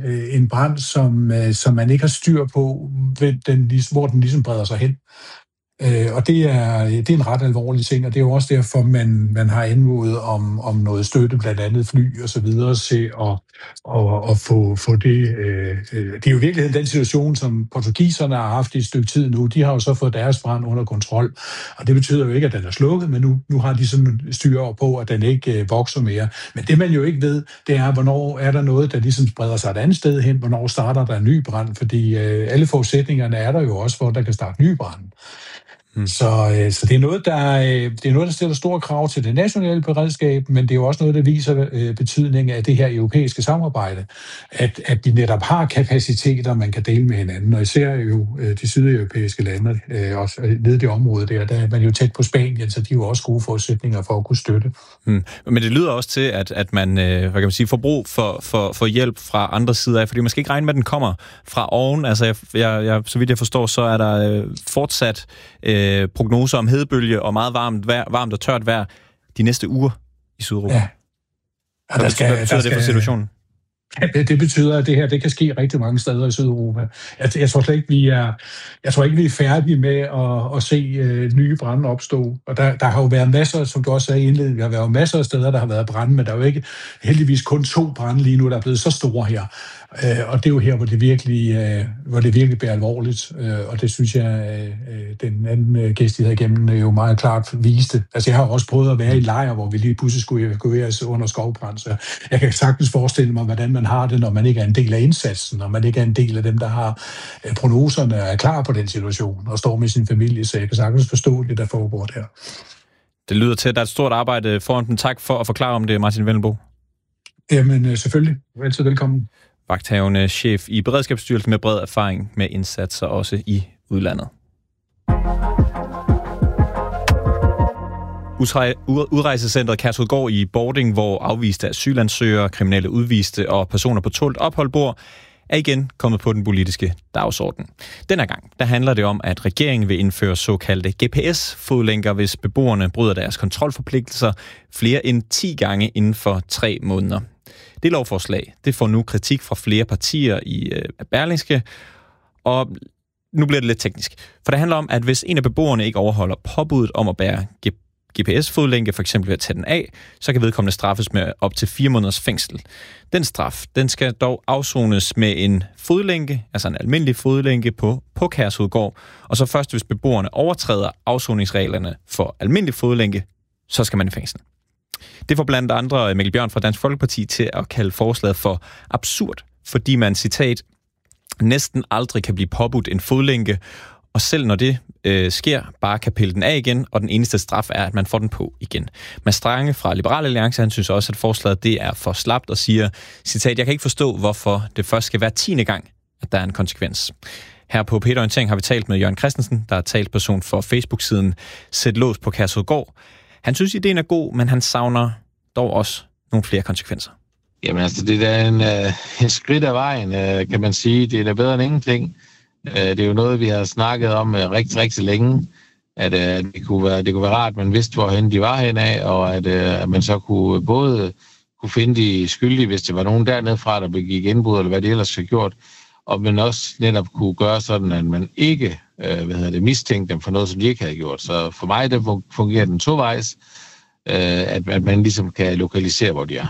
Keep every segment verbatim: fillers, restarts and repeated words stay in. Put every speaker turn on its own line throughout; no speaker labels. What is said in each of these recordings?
en brand, som, som man ikke har styr på, den, hvor den ligesom breder sig hen. Og det er, det er en ret alvorlig ting, og det er jo også derfor, man, man har anmodet om, om noget støtte, blandt andet fly og så videre, til at, at, at få, få det. Det er jo i virkeligheden den situation, som portugiserne har haft i et stykke tid nu. De har jo så fået deres brand under kontrol, og det betyder jo ikke, at den er slukket, men nu, nu har de sådan styr på, at den ikke vokser mere. Men det, man jo ikke ved, det er, hvornår er der noget, der ligesom spreder sig et andet sted hen, hvornår starter der en ny brand, fordi alle forudsætningerne er der jo også, hvor der kan starte ny brand. Hmm. Så, så det er noget, der det er noget, der stiller store krav til det nationale beredskab, men det er jo også noget, der viser øh, betydningen af det her europæiske samarbejde, at, at vi netop har kapaciteter, man kan dele med hinanden, og især jo øh, de sydeuropæiske lande, øh, også nede i det område der, der er man jo tæt på Spanien, så de er jo også gode forudsætninger for at kunne støtte. Hmm.
Men det lyder også til, at, at man, øh, hvad kan man sige, får brug for, for, for hjælp fra andre sider af, fordi man skal ikke regne med, at den kommer fra oven. Altså, jeg, jeg, jeg, så vidt jeg forstår, så er der øh, fortsat øh, prognoser om hedebølge og meget varmt, vejr, varmt og tørt vejr de næste uger i Sydeuropa. Ja.
Og der skal,
Hvad betyder
der
det for
skal,
situationen?
Ja, det, det betyder, at det her det kan ske rigtig mange steder i Sydeuropa. Jeg, jeg tror slet ikke, vi er, jeg tror ikke, vi er færdige med at, at se øh, nye brande opstå. Og der, der har jo været masser, som du også sagde i indledningen, der har været masser af steder, der har været brande, men der er jo ikke heldigvis kun to brande lige nu, der er blevet så store her. Øh, og det er jo her, hvor det virkelig, øh, hvor det virkelig bliver alvorligt. Øh, og det synes jeg, øh, den anden gæst, jeg havde igennem, jo meget klart viste. Altså jeg har også prøvet at være i lejr, hvor vi lige pludselig skulle evakueres under skovbrand, så jeg kan sagtens forestille mig, hvordan man har det, når man ikke er en del af indsatsen, når man ikke er en del af dem, der har prognoserne og er klar på den situation og står med sin familie, så jeg kan sagtens forstå det, der foregår der.
Det lyder til, at der er et stort arbejde foran den. Tak for at forklare om det, Martin Wendelboe.
Jamen selvfølgelig. Altid velkommen.
Vagthavende chef i Beredskabsstyrelsen med bred erfaring med indsatser også i udlandet. Udrejsecentret Kærshovedgård i Bording, hvor afviste asylansøgere, kriminelle udviste og personer på tålt ophold bor, er igen kommet på den politiske dagsorden. Denne gang der handler det om, at regeringen vil indføre såkaldte G P S-fodlænker, hvis beboerne bryder deres kontrolforpligtelser flere end ti gange inden for tre måneder. Det lovforslag det får nu kritik fra flere partier i øh, Berlingske, og nu bliver det lidt teknisk. For det handler om, at hvis en af beboerne ikke overholder påbuddet om at bære G P S-fodlænke, for eksempel ved at tage den af, så kan vedkommende straffes med op til fire måneders fængsel. Den straf, den skal dog afsones med en fodlænke, altså en almindelig fodlænke på, på Kærshovedgård, og så først hvis beboerne overtræder afsoningsreglerne for almindelig fodlænke, så skal man i fængsel. Det får blandt andre Mikkel Bjørn fra Dansk Folkeparti til at kalde forslaget for absurd, fordi man, citat, næsten aldrig kan blive påbudt en fodlænke, og selv når det øh, sker, bare kan pille den af igen, og den eneste straf er, at man får den på igen. Mads Strange fra Liberal Alliance, han synes også, at forslaget det er for slapt og siger, citat, jeg kan ikke forstå, hvorfor det først skal være tiende gang, at der er en konsekvens. Her på P et Orientering har vi talt med Jørgen Christensen, der er talsperson for Facebook-siden Sæt lås på Kærshovedgård. Han synes, ideen er god, men han savner dog også nogle flere konsekvenser.
Jamen altså, det er en, uh, en skridt af vejen, uh, kan man sige. Det er da bedre end ingenting. Uh, det er jo noget, vi har snakket om uh, rigtig, rigtig længe. At uh, det, kunne være, det kunne være rart, at man vidste, hvorhen de var henad, og at, uh, at man så kunne både kunne finde de skyldige, hvis det var nogen dernede fra, der begik indbrud, eller hvad det ellers har gjort, og man også netop kunne gøre sådan, at man ikke øh, hvad hedder det, mistænkte dem for noget, som de ikke havde gjort. Så for mig, der fungerer den tovejs, øh, at, at man ligesom kan lokalisere, hvor de er.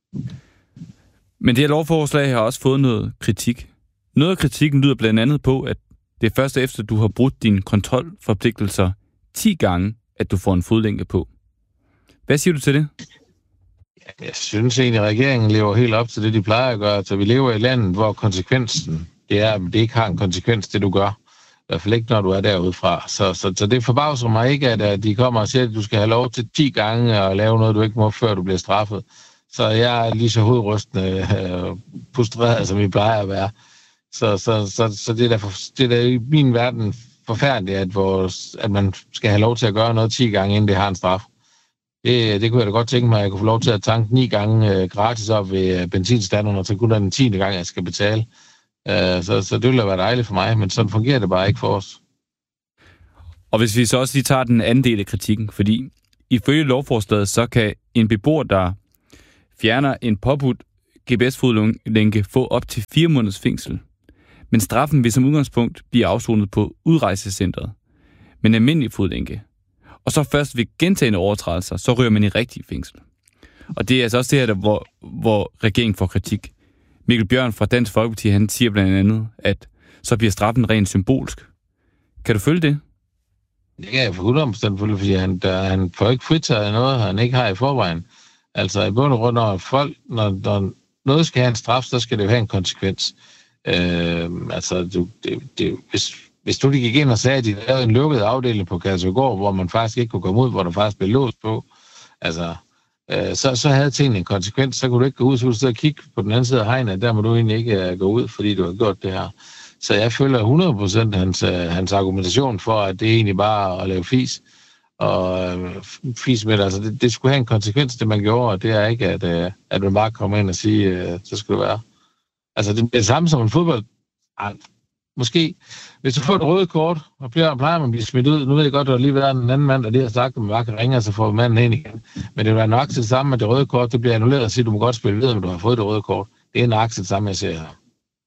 Men det her lovforslag har også fået noget kritik. Noget af kritikken lyder blandt andet på, at det er først efter, du har brudt dine kontrolforpligtelser ti gange, at du får en fodlænke på. Hvad siger du til det?
Jeg synes egentlig, at regeringen lever helt op til det, de plejer at gøre. Så vi lever i et land, hvor konsekvensen det er, at det ikke har en konsekvens, det du gør. I hvert fald ikke, når du er derude fra. Så, så, så det forbavser mig ikke, at de kommer og siger, at du skal have lov til ti gange at lave noget, du ikke må, før du bliver straffet. Så jeg er lige så hovedrystende øh, frustreret, som vi plejer at være. Så, så, så, så det, er der for, det er der i min verden forfærdeligt, at, vores, at man skal have lov til at gøre noget ti gange, inden det har en straf. Det, det kunne jeg da godt tænke mig, at jeg kunne få lov til at tanke ni gange øh, gratis op ved benzinstanderne, og så kun er den tiende gang, jeg skal betale. Øh, så, så det ville være dejligt for mig, men sådan fungerer det bare ikke for os.
Og hvis vi så også lige tager den anden del af kritikken, fordi ifølge lovforslaget, så kan en beboer, der fjerner en påbudt G P S-fodlænke få op til fire måneders fængsel. Men straffen vil som udgangspunkt blive afsonet på udrejsecentret. Men almindelig fodlænke. Og så først ved gentagne overtrædelser, så ryger man i rigtig fængsel. Og det er altså også det her, der, hvor, hvor regeringen får kritik. Mikkel Bjørn fra Dansk Folkeparti, han siger blandt andet, at så bliver straffen rent symbolsk. Kan du følge det?
Det kan jeg for hundrede procent følge, fordi han, der, han får ikke fritaget noget, han ikke har i forvejen. Altså i bund og grund, når, folk, når, når noget skal have en straf, så skal det jo have en konsekvens. Øh, altså, du, det, det, hvis, hvis du gik ind og sagde, at de lavede en lukket afdeling på Kærshovedgård, hvor man faktisk ikke kunne komme ud, hvor der faktisk blev låst på, altså, øh, så, så havde tingene en konsekvens. Så kunne du ikke gå ud, så kunne du sidde og kigge på den anden side af hegnet, der må du egentlig ikke uh, gå ud, fordi du har gjort det her. Så jeg følger hundrede procent hans, uh, hans argumentation for, at det er egentlig bare at lave fis. Og uh, fis med det, altså det, det skulle have en konsekvens, det man gjorde, og det er ikke, at, uh, at man bare kommer ind og siger, uh, så skal det være. Altså det er det samme som en fodbold. Ej, måske, hvis du får et røde kort, og plejer, plejer man at blive smidt ud, nu ved jeg godt, at der lige været en anden mand, der lige har sagt, at man bare kan ringe, og så får manden ind igen. Men det vil være nok til det samme, at det røde kort, det bliver annulleret og siger, at du må godt spille videre, men du har fået det røde kort. Det er nok til det samme, jeg ser her.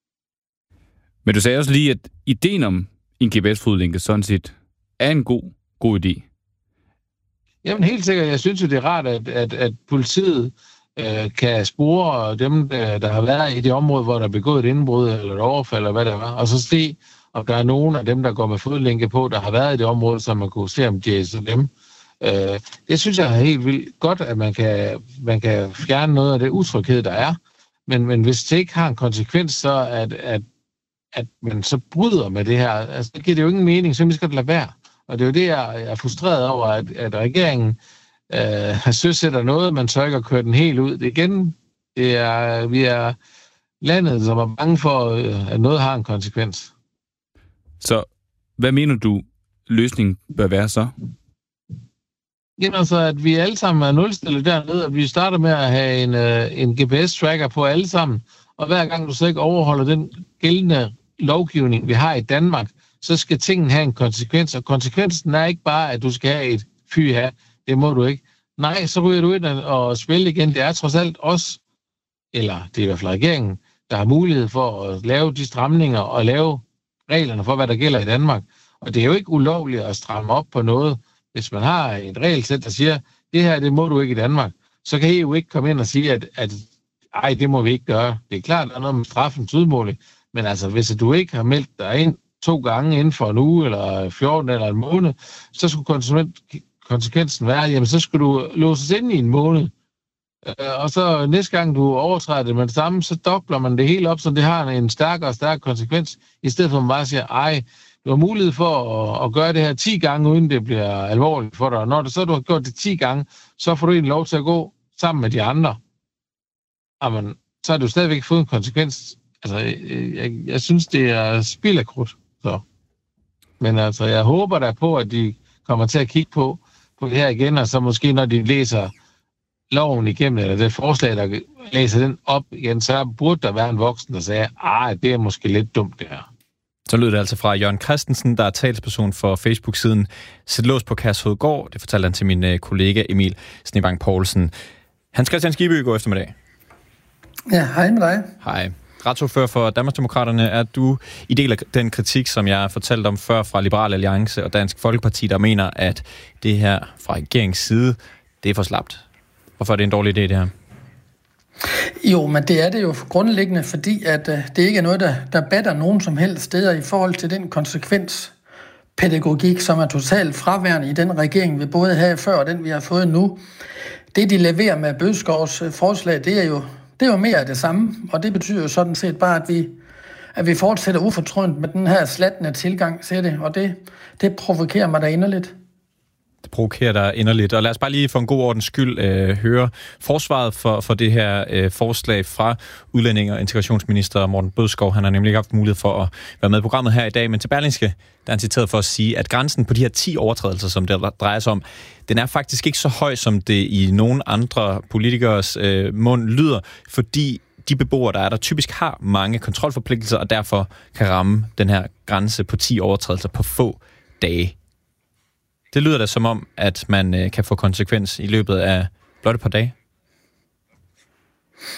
Men du sagde også lige, at ideen om en G P S-fodlænke sådan set er en god, god idé.
Jamen helt sikkert. Jeg synes jo, det er rart, at, at, at politiet øh, kan spore dem, der, der har været i det område, hvor der er begået et indbrud eller et overfald, eller hvad det var, og så se, om der er nogen af dem, der går med fodlænke på, der har været i det område, så man kunne se, om de er så dem. Øh, det synes jeg er helt vildt godt, at man kan, man kan fjerne noget af det utryghed, der er. Men, men hvis det ikke har en konsekvens, så at, at, at man så bryder med det her, altså det giver det jo ingen mening, så vi skal det lade være. Og det er jo det, jeg er frustreret over, at, at regeringen øh, søsætter noget, man så ikke har kørt den helt ud. Det igen, det er, vi er landet, som er bange for, at noget har en konsekvens.
Så hvad mener du, løsningen bør være så?
Jamen altså, at vi alle sammen er nulstillet dernede, at vi starter med at have en, uh, en G P S-tracker på alle sammen, og hver gang du så ikke overholder den gældende lovgivning, vi har i Danmark, så skal tingene have en konsekvens, og konsekvensen er ikke bare, at du skal have et fy her, det må du ikke. Nej, så ryger du ind og spiller igen. Det er trods alt os, eller det er i hvert fald regeringen, der har mulighed for at lave de stramninger og lave reglerne for, hvad der gælder i Danmark. Og det er jo ikke ulovligt at stramme op på noget. Hvis man har et regelsæt, der siger, det her, det må du ikke i Danmark, så kan E U ikke komme ind og sige, at, at ej, det må vi ikke gøre. Det er klart, der er noget med straffens udmåling, men altså, hvis du ikke har meldt dig ind to gange inden for en uge, eller fjorten eller en måned, så skulle konsekvensen være, jamen så skulle du låses ind i en måned. Og så næste gang du overtræder det med det samme, så dobler man det hele op, så det har en stærkere og stærkere konsekvens, i stedet for at man bare siger, ej, du har mulighed for at, at gøre det her ti gange, uden det bliver alvorligt for dig. Og når det, så du har gjort det ti gange, så får du en lov til at gå sammen med de andre. Jamen, så har du stadigvæk fået en konsekvens. Altså, jeg, jeg, jeg synes, det er spild af krudt. Så. Men altså, jeg håber da på, at de kommer til at kigge på, på det her igen, og så måske, når de læser loven igennem, eller det forslag, der læser den op igen, så burde der være en voksen, der siger, ah, det er måske lidt dumt, det her.
Så lød det altså fra Jørgen Christensen, der er talsperson for Facebook-siden Sæt lås på Kærshovedgård. Det fortalte han til min kollega Emil Snevang Poulsen. Hans Christian Skibby, god eftermiddag.
Ja, hej med dig.
Hej. Retsordfører for Danmarksdemokraterne, er du i del af den kritik, som jeg fortalte om før fra Liberal Alliance og Dansk Folkeparti, der mener, at det her fra regeringens side, det er for slapt? Hvorfor er det en dårlig idé, det her?
Jo, men det er det jo grundlæggende, fordi at uh, det ikke er noget, der, der batter nogen som helst steder i forhold til den konsekvenspædagogik, som er totalt fraværende i den regering, vi både havde før og den, vi har fået nu. Det, de leverer med Bødskovs uh, forslag, det er jo det er jo mere af det samme, og det betyder jo sådan set bare, at vi, at vi fortsætter ufortrødent med den her slattende tilgang til det, og det, det provokerer mig da inderligt.
Det provokerer dig inderligt. Og lad os bare lige for en god ordens skyld øh, høre forsvaret for, for det her øh, forslag fra udlændinge- og integrationsminister Morten Bødskov. Han har nemlig ikke haft mulighed for at være med i programmet her i dag, men til Berlingske, der er han citeret for at sige, at grænsen på de her ti overtrædelser, som det drejer sig om, den er faktisk ikke så høj, som det i nogle andre politikers øh, mund lyder, fordi de beboere, der er der, typisk har mange kontrolforpligtelser, og derfor kan ramme den her grænse på ti overtrædelser på få dage. Det lyder da som om, at man øh, kan få konsekvens i løbet af blot et par dage.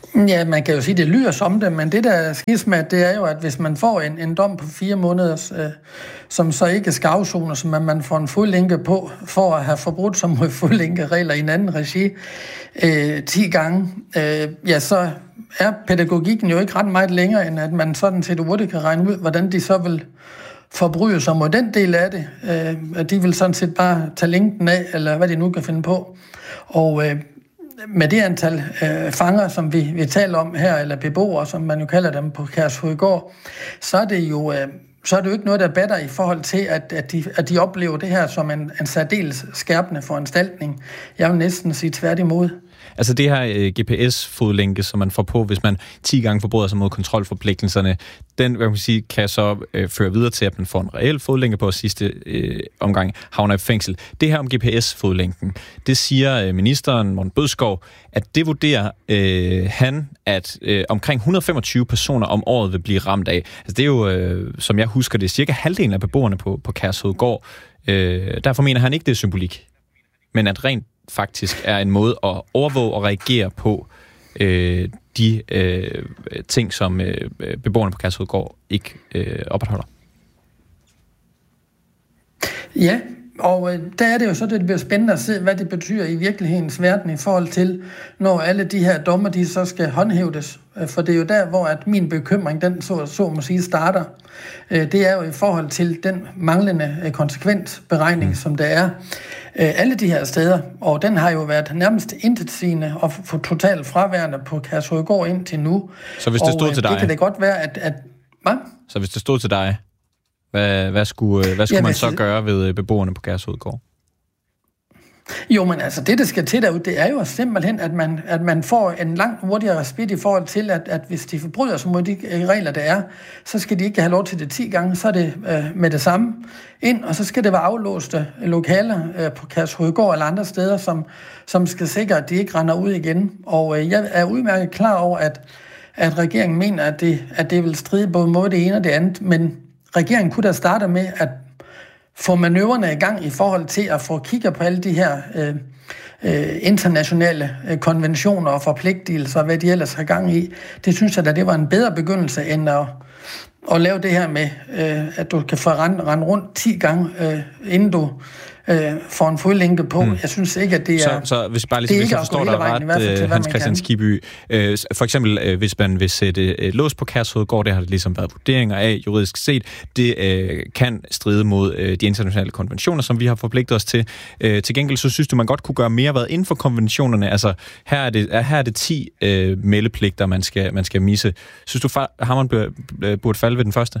Ja, man kan jo sige, at det lyder som det, men det der er skismat, det er jo, at hvis man får en, en dom på fire måneder, øh, som så ikke skal afzone, som man, man får en fodlænke på, for at have forbrudt sig mod fodlænkeregler i en anden regi øh, ti gange, øh, ja, så er pædagogikken jo ikke ret meget længere, end at man sådan set hurtigt kan regne ud, hvordan de så vil forbryde sig mod den del af det. Øh, de vil sådan set bare tage linken af, eller hvad de nu kan finde på. Og øh, med det antal øh, fanger, som vi, vi taler om her, eller beboere, som man jo kalder dem på Kærshovedgård, så er det jo, øh, så er det jo ikke noget, der batter i forhold til, at, at, de, at de oplever det her som en, en særdeles skærpende foranstaltning. Jeg vil næsten sige tværtimod. Altså
det her øh, G P S-fodlænke, som man får på, hvis man ti gange forbryder sig mod kontrolforpligtelserne, den hvad kan man sige, kan så øh, føre videre til, at man får en reel fodlænke på sidste øh, omgang havner i fængsel. Det her om G P S-fodlænken, det siger øh, ministeren Morten Bødskov, at det vurderer øh, han, at øh, omkring et hundrede og femogtyve personer om året vil blive ramt af. Altså det er jo, øh, som jeg husker det, cirka halvdelen af beboerne på, på Kærshovedgård. Øh, derfor mener han ikke, det er symbolik, men at rent faktisk er en måde at overvåge og reagere på øh, de øh, ting, som øh, beboerne på Kærshovedgård ikke øh, opretholder.
Ja, og øh, der er det jo så, det bliver spændende at se, hvad det betyder i virkelighedens verden i forhold til, når alle de her dommer, de så skal håndhæves. For det er jo der, hvor at min bekymring, den så, så må sige, starter. Det er jo i forhold til den manglende konsekvensberegning, som der er alle de her steder. Og den har jo været nærmest intetsigende og for totalt fraværende på Kærshovedgård indtil nu.
Så hvis det stod
og,
til dig...
Det kan det godt være, at... at hvad?
Så hvis det stod til dig, hvad, hvad skulle, hvad skulle
ja,
man så gøre ved beboerne på Kærshovedgård?
Jo, men altså det, der skal til derude, det er jo simpelthen, at man, at man får en langt hurtigere respit i forhold til, at, at hvis de forbryder sig mod de regler, der er, så skal de ikke have lov til det ti gange, så er det øh, med det samme ind, og så skal det være aflåste lokaler øh, på Kærshovedgård eller andre steder, som, som skal sikre, at de ikke render ud igen. Og øh, jeg er udmærket klar over, at, at regeringen mener, at det, at det vil stride både mod det ene og det andet, men regeringen kunne da starte med at få manøvrerne i gang i forhold til at få kigget på alle de her øh, øh, internationale øh, konventioner og forpligtelser, hvad de ellers har gang i. Det synes jeg da, det var en bedre begyndelse, end at, at lave det her med, øh, at du kan få rende, rende rundt ti gange, øh, inden du øh, får en fodlænke på. Mm. Jeg synes ikke, at det er...
Så, så hvis bare lige, hvis jeg forstår dig ret, Hans Christian Skibby, øh, for eksempel øh, hvis man vil sætte øh, lås på Kærshovedgård, det har det ligesom været vurderinger af juridisk set, det øh, kan stride mod øh, de internationale konventioner, som vi har forpligtet os til. Øh, til gengæld så synes du, man godt kunne gøre mere hvad inden for konventionerne. Altså her er det, her er det ti øh, meldepligter, man skal, man skal misse. Synes du, hammeren burde falde ved den første?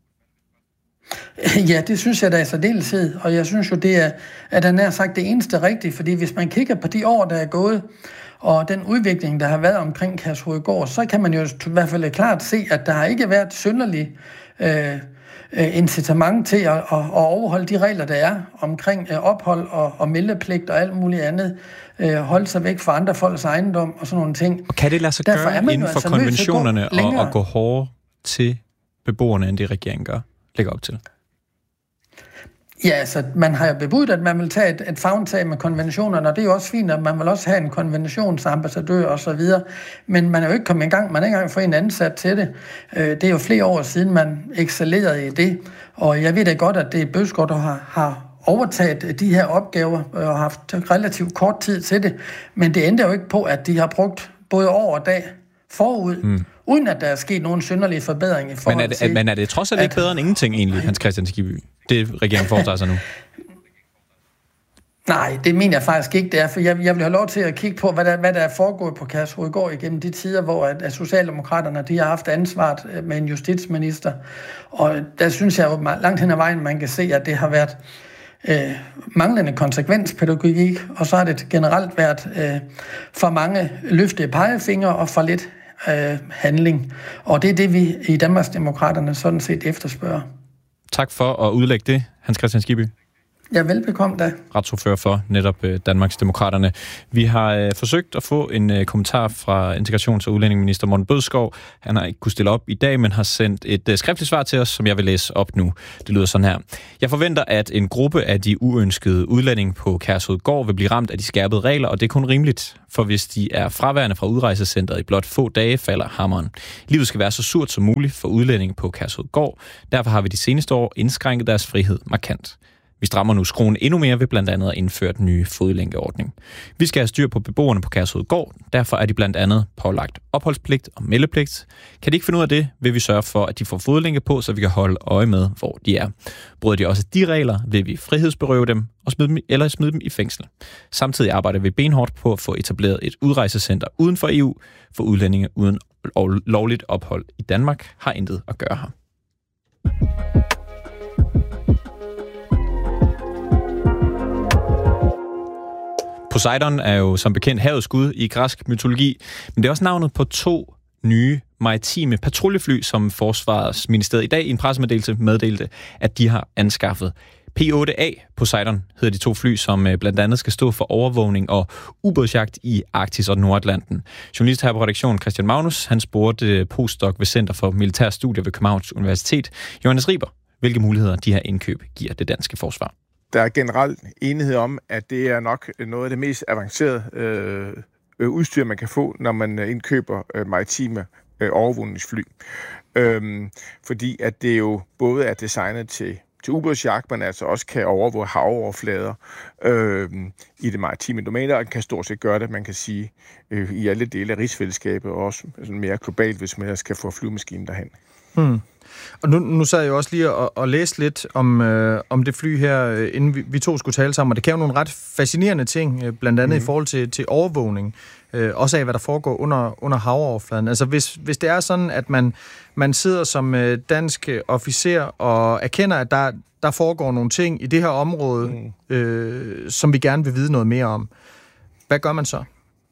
Ja, det synes jeg da i særdeleshed, og jeg synes jo, det er, at han er sagt det eneste rigtige, fordi hvis man kigger på de år, der er gået, og den udvikling, der har været omkring Kærshovedgård, så kan man jo i hvert fald klart se, at der har ikke været synderlig øh, incitament til at, at overholde de regler, der er omkring øh, ophold og, og meldepligt og alt muligt andet, øh, holde sig væk fra andre folks ejendom og sådan nogle ting.
Og kan det lade sig Derfor gøre inden for altså konventionerne og, og gå hårdere til beboerne, end det regeringen gør? Lægger op til?
Ja, altså man har jo bebudt, at man vil tage et, et favntag med konventionerne, og det er jo også fint, at man vil også have en konventionsambassadør og så videre, men man er jo ikke kommet i gang, man er ikke engang fået en ansat til det. Det er jo flere år siden, man excellerede i det, og jeg ved da godt, at det er Bødskov, der har, har overtaget de her opgaver og har haft relativt kort tid til det, men det ændrer jo ikke på, at de har brugt både år og dag forud, mm. uden at der er sket nogen synderlige forbedring i forhold
men er det,
til...
Men er det trods alt ikke bedre end ingenting egentlig, Hans Christian Skibby, det regeringen foretager sig nu?
Nej, det mener jeg faktisk ikke, det er, for jeg, jeg vil have lov til at kigge på, hvad der, hvad der er foregået på Kærshovedgård igennem de tider, hvor at, at Socialdemokraterne de har haft ansvaret med en justitsminister, og der synes jeg jo langt hen ad vejen, man kan se, at det har været øh, manglende konsekvenspædagogik, og så har det generelt været øh, for mange løftede pegefingre og for lidt øh, handling. Og det er det, vi i Danmarksdemokraterne sådan set efterspørger.
Tak for at udlægge det, Hans Christian Skibby.
Ja, velbekomme da.
Retsordfører for netop øh, Danmarks Demokraterne. Vi har øh, forsøgt at få en øh, kommentar fra integrations- og udlændingeminister Morten Bødskov. Han har ikke kunnet stille op i dag, men har sendt et øh, skriftligt svar til os, som jeg vil læse op nu. Det lyder sådan her. Jeg forventer, at en gruppe af de uønskede udlændinge på Kærshovedgård vil blive ramt af de skærpede regler, og det er kun rimeligt, for hvis de er fraværende fra udrejsecentret i blot få dage, falder hammeren. Livet skal være så surt som muligt for udlændinge på Kærshovedgård. Derfor har vi de seneste år indskrænket deres frihed markant. Vi strammer nu skruen endnu mere ved blandt andet at indføre den nye fodlænkeordning. Vi skal have styr på beboerne på Kærshovedgård, derfor er de blandt andet pålagt opholdspligt og meldepligt. Kan de ikke finde ud af det, vil vi sørge for, at de får fodlænke på, så vi kan holde øje med, hvor de er. Bryder de også de regler, vil vi frihedsberøve dem og smide dem, eller smide dem i fængsel. Samtidig arbejder vi benhårdt på at få etableret et udrejsecenter uden for E U, for udlændinge uden lovligt ophold i Danmark har intet at gøre her. Poseidon er jo som bekendt havets gud i græsk mytologi, men det er også navnet på to nye maritime patruljefly, som Forsvarsministeriet i dag i en pressemeddelelse meddelte, at de har anskaffet. P otte A Poseidon hedder de to fly, som blandt andet skal stå for overvågning og ubådsjagt i Arktis og Nordatlanten. Journalist her på redaktionen Christian Magnus, han spurgte postdoc ved Center for Militære Studier ved Københavns Universitet, Johannes Riber, hvilke muligheder de her indkøb giver det danske forsvar.
Der er generelt enighed om, at det er nok noget af det mest avancerede øh, udstyr, man kan få, når man indkøber øh, maritime øh, overvågningsfly. Øhm, fordi at det jo både er designet til, til ubådsjagt, men altså også kan overvåge havoverflader øh, i det maritime domæne, og kan stort set gøre det, man kan sige, øh, i alle dele af rigsfællesskabet, og også sådan mere globalt, hvis man skal få flyvemaskinen derhen.
Hmm. Og nu, nu sad jeg jo også lige og, og læste lidt om, øh, om det fly her, øh, inden vi, vi to skulle tale sammen, og det kan jo nogle ret fascinerende ting, øh, blandt andet mm. i forhold til, til overvågning, øh, også af, hvad der foregår under, under havoverfladen. Altså hvis, hvis det er sådan, at man, man sidder som øh, dansk officer og erkender, at der, der foregår nogle ting i det her område, mm. øh, som vi gerne vil vide noget mere om, hvad gør man så?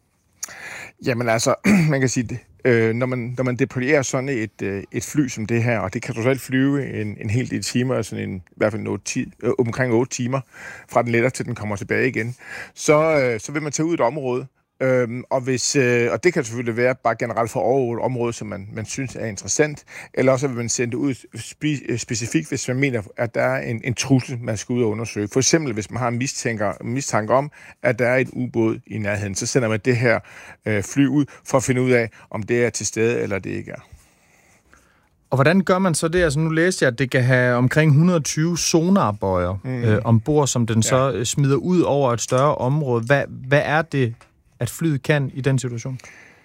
Jamen altså, man kan sige det. Øh, når, man, når man deployerer sådan et, øh, et fly som det her, og det kan totalt flyve en, en hel del timer, sådan en, i hvert fald noget ti, øh, omkring otte timer, fra den letter til den kommer tilbage igen, så, øh, så vil man tage ud et område, Øhm, og, hvis, øh, og det kan selvfølgelig være bare generelt for over et område, som man, man synes er interessant, eller også vil man sende det ud spe, specifikt, hvis man mener, at der er en, en trussel, man skal ud og undersøge. For eksempel, hvis man har en mistanke om, at der er et ubåd i nærheden, så sender man det her øh, fly ud for at finde ud af, om det er til stede, eller det ikke er.
Og hvordan gør man så det? Altså nu læste jeg, at det kan have omkring et hundrede og tyve sonarbøjer mm. øh, ombord, som den så ja. smider ud over et større område. Hvad, hvad er det, at flyet kan i den situation?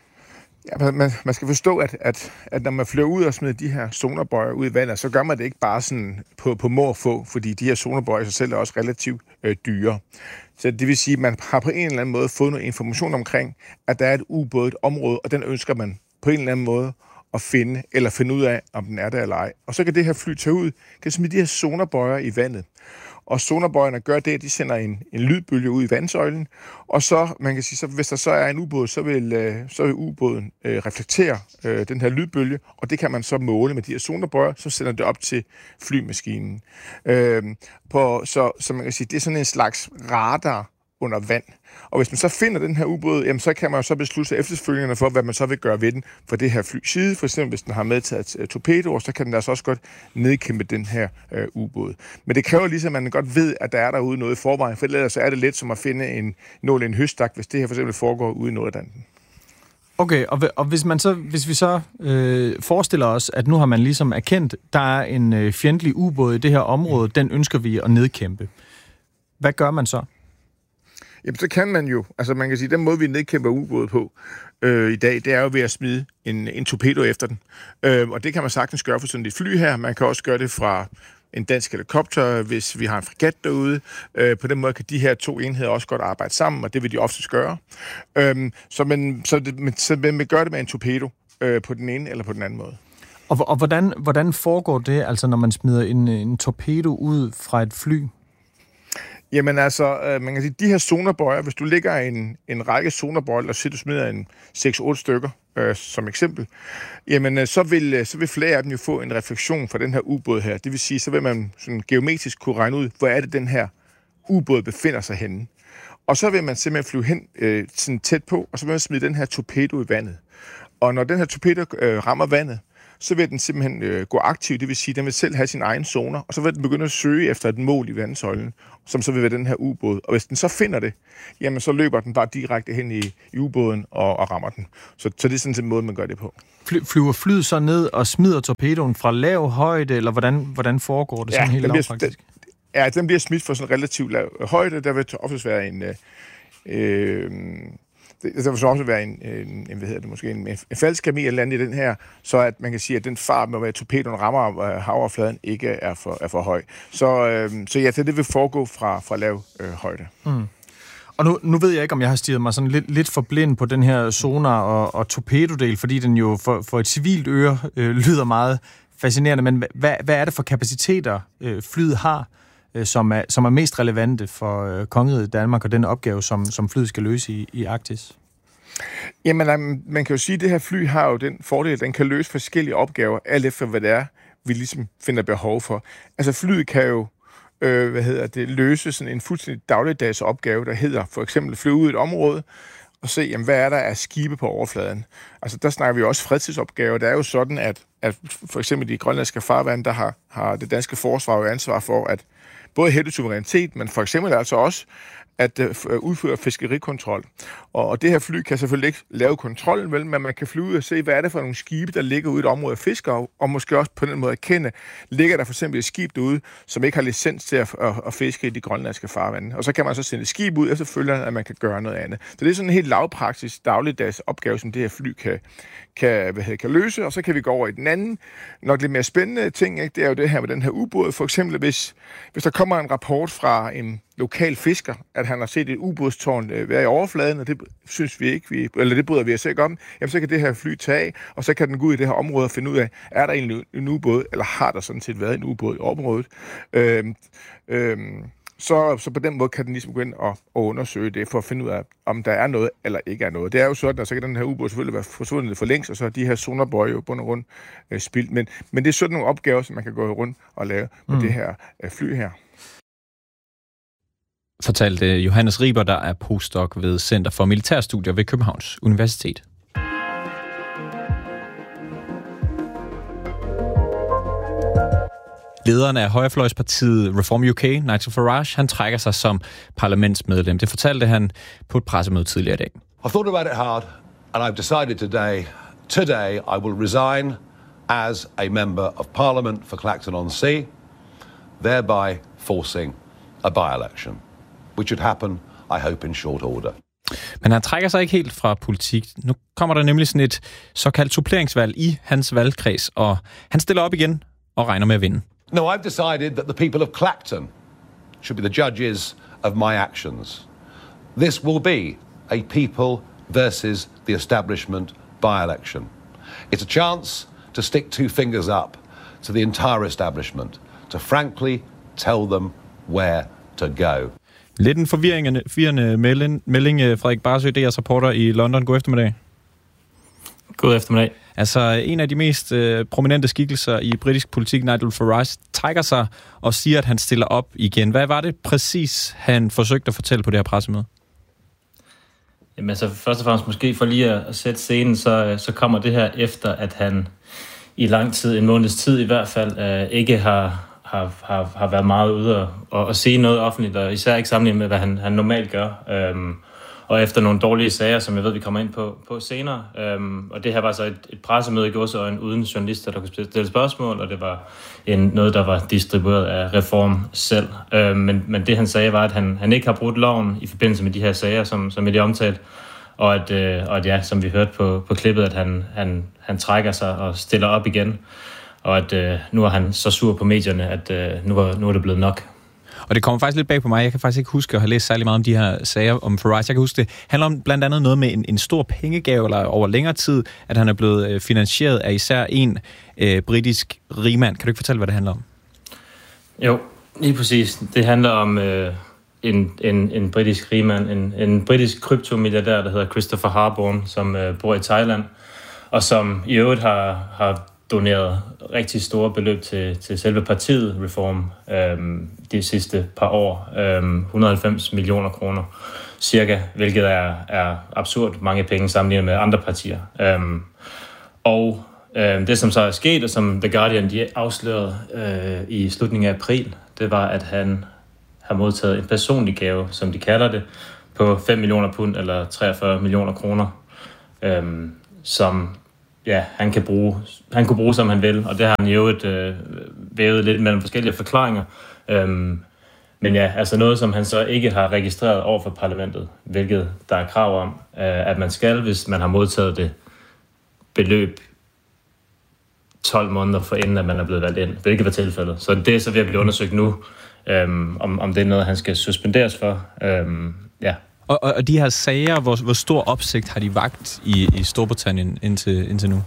Ja, man, man skal forstå, at, at, at når man flyver ud og smider de her sonarbøjer ud i vandet, så gør man det ikke bare sådan på, på må og få, fordi de her sonarbøjer i sig selv er også relativt øh, dyre. Så det vil sige, at man har på en eller anden måde fået noget information omkring, at der er et ubåd, et område, og den ønsker man på en eller anden måde at finde, eller finde ud af, om den er der eller ej. Og så kan det her fly tage ud, kan smide de her sonarbøjer i vandet. Og sonarbøjerne gør det, at de sender en, en lydbølge ud i vandsøjlen, og så, man kan sige, så hvis der så er en ubåd, så vil, øh, så vil ubåden øh, reflektere øh, den her lydbølge, og det kan man så måle med de her sonarbøjer, så sender det op til flymaskinen. Øh, på, så, så man kan sige, det er sådan en slags radar under vand. Og hvis man så finder den her ubåd, jamen så kan man jo så beslutte sig efterfølgende for, hvad man så vil gøre ved den for det her fly side. For eksempel, hvis den har medtaget uh, torpedoer, så kan den altså også godt nedkæmpe den her uh, ubåd. Men det kræver ligesom, at man godt ved, at der er derude noget i forvejen, for ellers så er det let som at finde en nål i en høstak, hvis det her for eksempel foregår ude i Nordatlanten.
Okay, og, og hvis, man så, hvis vi så øh, forestiller os, at nu har man ligesom erkendt, der er en øh, fjendtlig ubåd i det her område, den ønsker vi at nedkæmpe. Hvad gør man så?
Jamen, så kan man jo, altså man kan sige, den måde, vi nedkæmper ubåde på øh, i dag, det er jo ved at smide en, en torpedo efter den. Øh, og det kan man sagtens gøre for sådan et fly her. Man kan også gøre det fra en dansk helikopter, hvis vi har en fregat derude. Øh, på den måde kan de her to enheder også godt arbejde sammen, og det vil de oftest gøre. Øh, så man, så det, man, så man gør det med en torpedo øh, på den ene eller på den anden måde.
Og, og hvordan, hvordan foregår det, altså når man smider en, en torpedo ud fra et fly?
Jamen altså, øh, man kan sige, de her sonarbøjer, hvis du lægger en, en række sonarbøjer, og siger, du smider en seks otte stykker øh, som eksempel, jamen øh, så, vil, så vil flere af dem jo få en refleksion fra den her ubåd her. Det vil sige, så vil man sådan geometrisk kunne regne ud, hvor er det den her ubåd befinder sig henne. Og så vil man simpelthen flyve hen øh, sådan tæt på, og så vil man smide den her torpedo i vandet. Og når den her torpedo øh, rammer vandet, så vil den simpelthen øh, gå aktiv, det vil sige, at den vil selv have sin egen zoner, og så vil den begynde at søge efter et mål i vandsøjlen, som så vil være den her ubåd. Og hvis den så finder det, jamen så løber den bare direkte hen i, i ubåden og, og rammer den. Så, så det er sådan en måde, man gør det på.
Fly, flyver flyet så ned og smider torpedoen fra lav højde, eller hvordan, hvordan foregår det sådan
ja,
helt
bliver,
lavpraktisk?
Den, ja, den bliver smidt fra sådan relativt lav højde. Der vil oftest være en... Øh, øh, der vil så også være en, en, en hvad hedder det, måske en, en faldskærmi eller andet i den her, så at man kan sige, at den fart, med at torpedoen rammer havoverfladen, ikke er for, er for høj. Så, øh, så ja, det, det vil foregå fra, fra lav øh, højde.
Mm. Og nu, nu ved jeg ikke, om jeg har stirret mig sådan lidt, lidt for blind på den her sonar og, og torpedodel, fordi den jo for, for et civilt øre øh, lyder meget fascinerende, men hvad, hvad er det for kapaciteter, øh, flyet har, øh, som, er, som er mest relevante for øh, kongeriget Danmark og den opgave, som, som flyet skal løse i, i Arktis?
Jamen, man kan jo sige, at det her fly har jo den fordel, at den kan løse forskellige opgaver, alt efter hvad det er, vi ligesom finder behov for. Altså, flyet kan jo øh, hvad hedder det, løse sådan en fuldstændig dagligdags opgave, der hedder for eksempel flyve ud i et område, og se, jamen, hvad er der af skibe på overfladen. Altså, der snakker vi også fredstidsopgaver. Det er jo sådan, at, at for eksempel de grønlandske farvande, der har, har det danske forsvar jo ansvar for, at både hævde suverænitet, men for eksempel altså også at uh, udføre fiskerikontrol. Og, og det her fly kan selvfølgelig ikke lave kontrollen, vel, men man kan flyve ud og se, hvad er det for nogle skibe, der ligger ude i et område af fisker, og måske også på den måde erkende, ligger der for eksempel et skib derude, som ikke har licens til at, at, at fiske i de grønlandske farvande. Og så kan man så sende et skib ud, og så følger at man kan gøre noget andet. Så det er sådan en helt lavpraksis, dagligdags opgave, som det her fly kan, kan, hvad hedder, kan løse, og så kan vi gå over i den anden. Nok lidt mere spændende ting, ikke? Det er jo det her med den her ubåd. For eksempel, hvis, hvis der kommer en rapport fra en lokal fisker, at han har set et ubådstårn øh, være i overfladen, og det synes vi ikke, vi, eller det bryder vi os ikke om, jamen så kan det her fly tage af, og så kan den gå ud i det her område og finde ud af, er der egentlig en ubåd, eller har der sådan set været en ubåd i området. Øhm, øhm, så, så på den måde kan den ligesom gå ind og, og undersøge det, for at finde ud af, om der er noget, eller ikke er noget. Det er jo sådan, at så kan den her ubåd selvfølgelig være forsvundet for længst, og så er de her sonarbøjer jo bund og rundt øh, spildt. Men, men det er sådan nogle opgaver, som man kan gå rundt og lave med mm. det her øh, fly her.
Fortalte Johannes Riber, der er postdoc ved Center for Militærstudier ved Københavns Universitet. Lederen af højrefløjspartiet Reform U K, Nigel Farage, han trækker sig som parlamentsmedlem. Det fortalte han på et pressemøde tidligere i dag.
I've thought about it hard, and I've decided today, today I will resign as a member of Parliament for Clacton-on-Sea, thereby forcing a by-election, which would happen, I hope, in short order.
Men han trækker sig ikke helt fra politik. Nu kommer der nemlig sådan et såkaldt suppleringsvalg i hans valgkreds, og han stiller op igen og regner med at vinde.
No, I've decided that the people of Clacton should be the judges of my actions. This will be a people versus the establishment by-election. It's a chance to stick two fingers up to the entire establishment, to frankly tell them where to go.
Lidt en forvirrende melding, melding Frederik Barsø, D R's reporter i London. God eftermiddag.
God eftermiddag.
Altså, en af de mest øh, prominente skikkelser i britisk politik, Nigel Farage, trækker sig og siger, at han stiller op igen. Hvad var det præcis, han forsøgte at fortælle på det her pressemøde?
Jamen altså, først og fremmest måske for lige at, at sætte scenen, så, så kommer det her efter, at han i lang tid, en måneds tid i hvert fald, øh, ikke har, har, har, har været meget ude og, og, og sige noget offentligt, og især ikke sammenlignet med, hvad han, han normalt gør. Øhm, Og efter nogle dårlige sager, som jeg ved, vi kommer ind på, på senere. Øhm, og det her var så et, et pressemøde i gåseøjne uden journalister, der kunne stille spørgsmål, og det var en, noget, der var distribueret af Reform selv. Øhm, men, men det han sagde var, at han, han ikke har brudt loven i forbindelse med de her sager, som, som jeg lige omtalt. Og at, øh, og at ja, som vi hørte på, på klippet, at han, han, han trækker sig og stiller op igen. Og at øh, nu er han så sur på medierne, at øh, nu, er, nu er det blevet nok.
Og det kommer faktisk lidt bag på mig. Jeg kan faktisk ikke huske at have læst særlig meget om de her sager om Farage. Jeg kan huske, det handler om blandt andet noget med en, en stor pengegave, eller over længere tid, at han er blevet finansieret af især en øh, britisk rigmand. Kan du ikke fortælle, hvad det handler om?
Jo, lige præcis. Det handler om øh, en, en, en britisk rigmand, en, en britisk kryptomilliardær, der hedder Christopher Harborn, som øh, bor i Thailand, og som i øvrigt har, har doneret rigtig store beløb til, til selve partiet Reform øhm, de sidste par år. Øhm, et hundrede og halvfems millioner kroner cirka, hvilket er, er absurd mange penge sammenlignet med andre partier. Øhm, og øhm, det, som så er sket, og som The Guardian de afslørede øh, i slutningen af april, det var, at han har modtaget en personlig gave, som de kalder det, på fem millioner pund eller treogfyrre millioner kroner, øhm, som ja, han kan bruge, han kunne bruge, som han vil, og det har han jo et øh, vævet lidt mellem forskellige forklaringer. Øhm, men ja, altså noget, som han så ikke har registreret over for parlamentet, hvilket der er krav om, øh, at man skal, hvis man har modtaget det beløb tolv måneder for inden, at man er blevet valgt ind, hvilket var tilfældet. Så det er så ved at blive undersøgt nu, øhm, om, om det er noget, han skal suspenderes for. Øhm, ja.
Og, og de her sager, hvor, hvor stor opsigt har de vagt i, i Storbritannien indtil, indtil nu?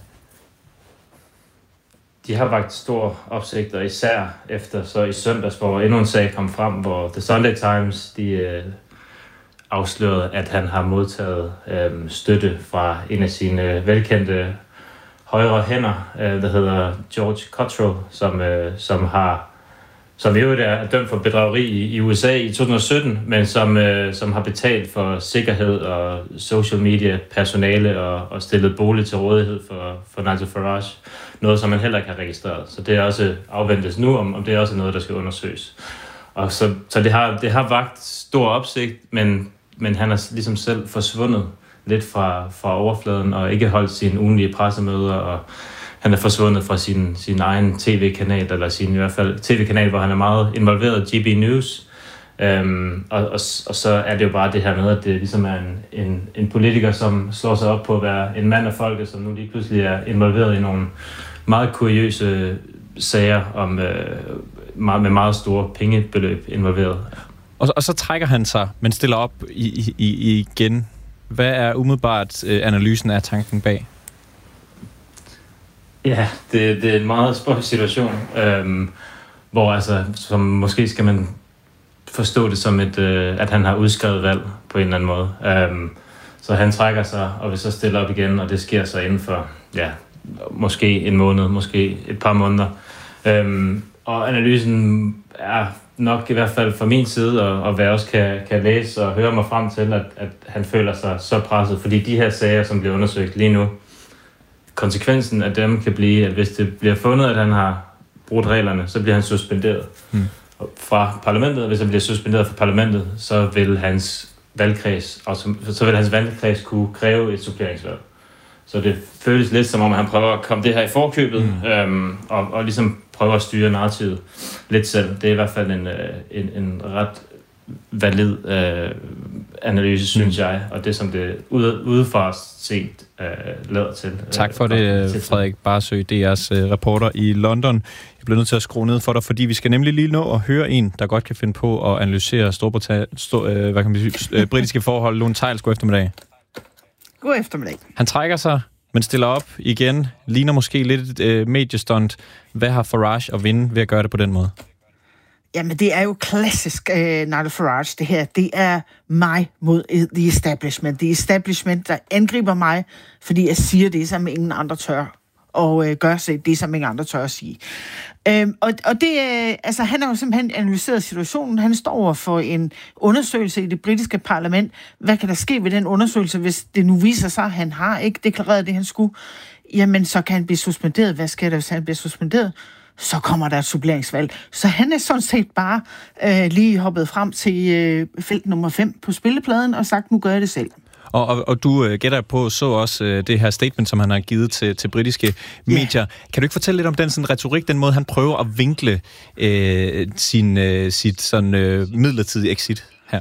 De har vagt stor opsigt, og især efter så i søndags, hvor endnu en sag kom frem, hvor The Sunday Times de, øh, afslørede, at han har modtaget øh, støtte fra en af sine velkendte højre hænder, øh, der hedder George Cottrell, som, øh, som har som jo er dømt for bedrageri i, i U S A i to tusind og sytten, men som, øh, som har betalt for sikkerhed og social media personale og, og stillet bolig til rådighed for, for Nigel Farage. Noget, som man heller ikke har registreret. Så det er også afventes nu, om, om det er også noget, der skal undersøges. Og så, så det, har, det har vagt stor opsigt, men, men han er ligesom selv forsvundet lidt fra, fra overfladen og ikke holdt sine ugenlige pressemøder, og han er forsvundet fra sin, sin egen tv-kanal, eller sin i hvert fald tv-kanal, hvor han er meget involveret, G B News. Øhm, og, og, og så er det jo bare det her med, at det ligesom er en, en, en politiker, som slår sig op på at være en mand af folket, som nu lige pludselig er involveret i nogle meget kuriøse sager om, øh, meget, med meget store pengebeløb involveret.
Og, og så trækker han sig, men stiller op i, i, i igen. Hvad er umiddelbart øh, analysen af tanken bag?
Ja, det, det er en meget spøjs situation, øhm, hvor altså, som måske skal man forstå det som, et, øh, at han har udskrevet valg på en eller anden måde. Øhm, så han trækker sig, og vil så stille op igen, og det sker så inden for, ja, måske en måned, måske et par måneder. Øhm, og analysen er nok i hvert fald fra min side, og, og hvad jeg også kan, kan læse og høre mig frem til, at, at han føler sig så presset, fordi de her sager, som bliver undersøgt lige nu, konsekvensen af dem kan blive, at hvis det bliver fundet, at han har brudt reglerne, så bliver han suspenderet hmm. fra parlamentet, og hvis han bliver suspenderet fra parlamentet, så vil hans valgkreds, og så, så vil hans valgkreds kunne kræve et suppleringsvalg. Så det føles lidt som om, at han prøver at komme det her i forkøbet, hmm. øhm, og, og ligesom prøver at styre narrativet lidt selv. Det er i hvert fald en, en, en ret valid øh, analyse, synes jeg, og det som det ude, udefra set øh, lader til. Øh,
tak for det, Frederik Barsø, D R's øh, reporter i London. Jeg bliver nødt til at skrue ned for dig, fordi vi skal nemlig lige nå at høre en, der godt kan finde på at analysere Storbritannien, stor, øh, hvad kan man sige, øh, britiske forhold. Lone Theils, god eftermiddag.
God eftermiddag.
Han trækker sig, men stiller op igen. Ligner måske lidt et øh, mediestunt. Hvad har Farage at vinde ved at gøre det på den måde?
Jamen, det er jo klassisk uh, Nigel Farage, det her. Det er mig mod the establishment. The establishment, der angriber mig, fordi jeg siger det, som ingen andre tør. Og uh, gør sig det, som ingen andre tør at sige. Uh, og, og det, uh, altså, han har jo simpelthen analyseret situationen. Han står over for en undersøgelse i det britiske parlament. Hvad kan der ske ved den undersøgelse, hvis det nu viser sig, at han har ikke deklareret det, han skulle? Jamen, så kan han blive suspenderet. Hvad sker der, hvis han bliver suspenderet? Så kommer der et suppleringsvalg. Så han er sådan set bare øh, lige hoppet frem til øh, felt nummer fem på spillepladen og sagt, nu gør jeg det selv.
Og, og, og du øh, gætter på, så også øh, det her statement, som han har givet til, til britiske medier. Yeah. Kan du ikke fortælle lidt om den sådan, retorik, den måde, han prøver at vinkle øh, sin, øh, sit sådan, øh, midlertidige exit her?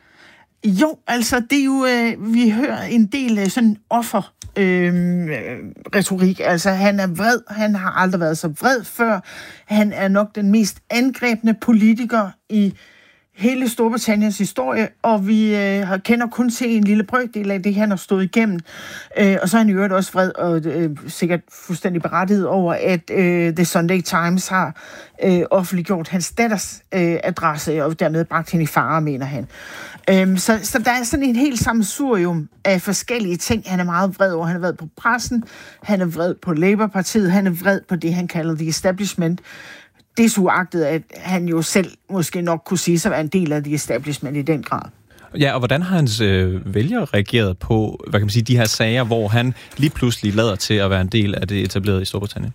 Jo, altså det er jo, øh, vi hører en del af sådan offer øh, retorik. Altså han er vred, han har aldrig været så vred før. Han er nok den mest angrebne politiker i hele Storbritanniens historie, og vi øh, kender kun til en lille brøkdel af det, han har stået igennem. Øh, og så er han i øvrigt også vred og øh, sikkert fuldstændig berettiget over, at øh, The Sunday Times har øh, offentliggjort hans datters øh, adresse, og dermed bragt hende i fare, mener han. Øh, så, så der er sådan en helt sammensurium af forskellige ting, han er meget vred over. Han er vred på pressen, han er vred på Labour-partiet, han er vred på det, han kalder the establishment. Det er så uagtet, at han jo selv måske nok kunne sige sig at være en del af the establishment i den grad.
Ja, og hvordan har hans øh, vælgere reageret på, hvad kan man sige, de her sager, hvor han lige pludselig lader til at være en del af det etablerede i Storbritannien?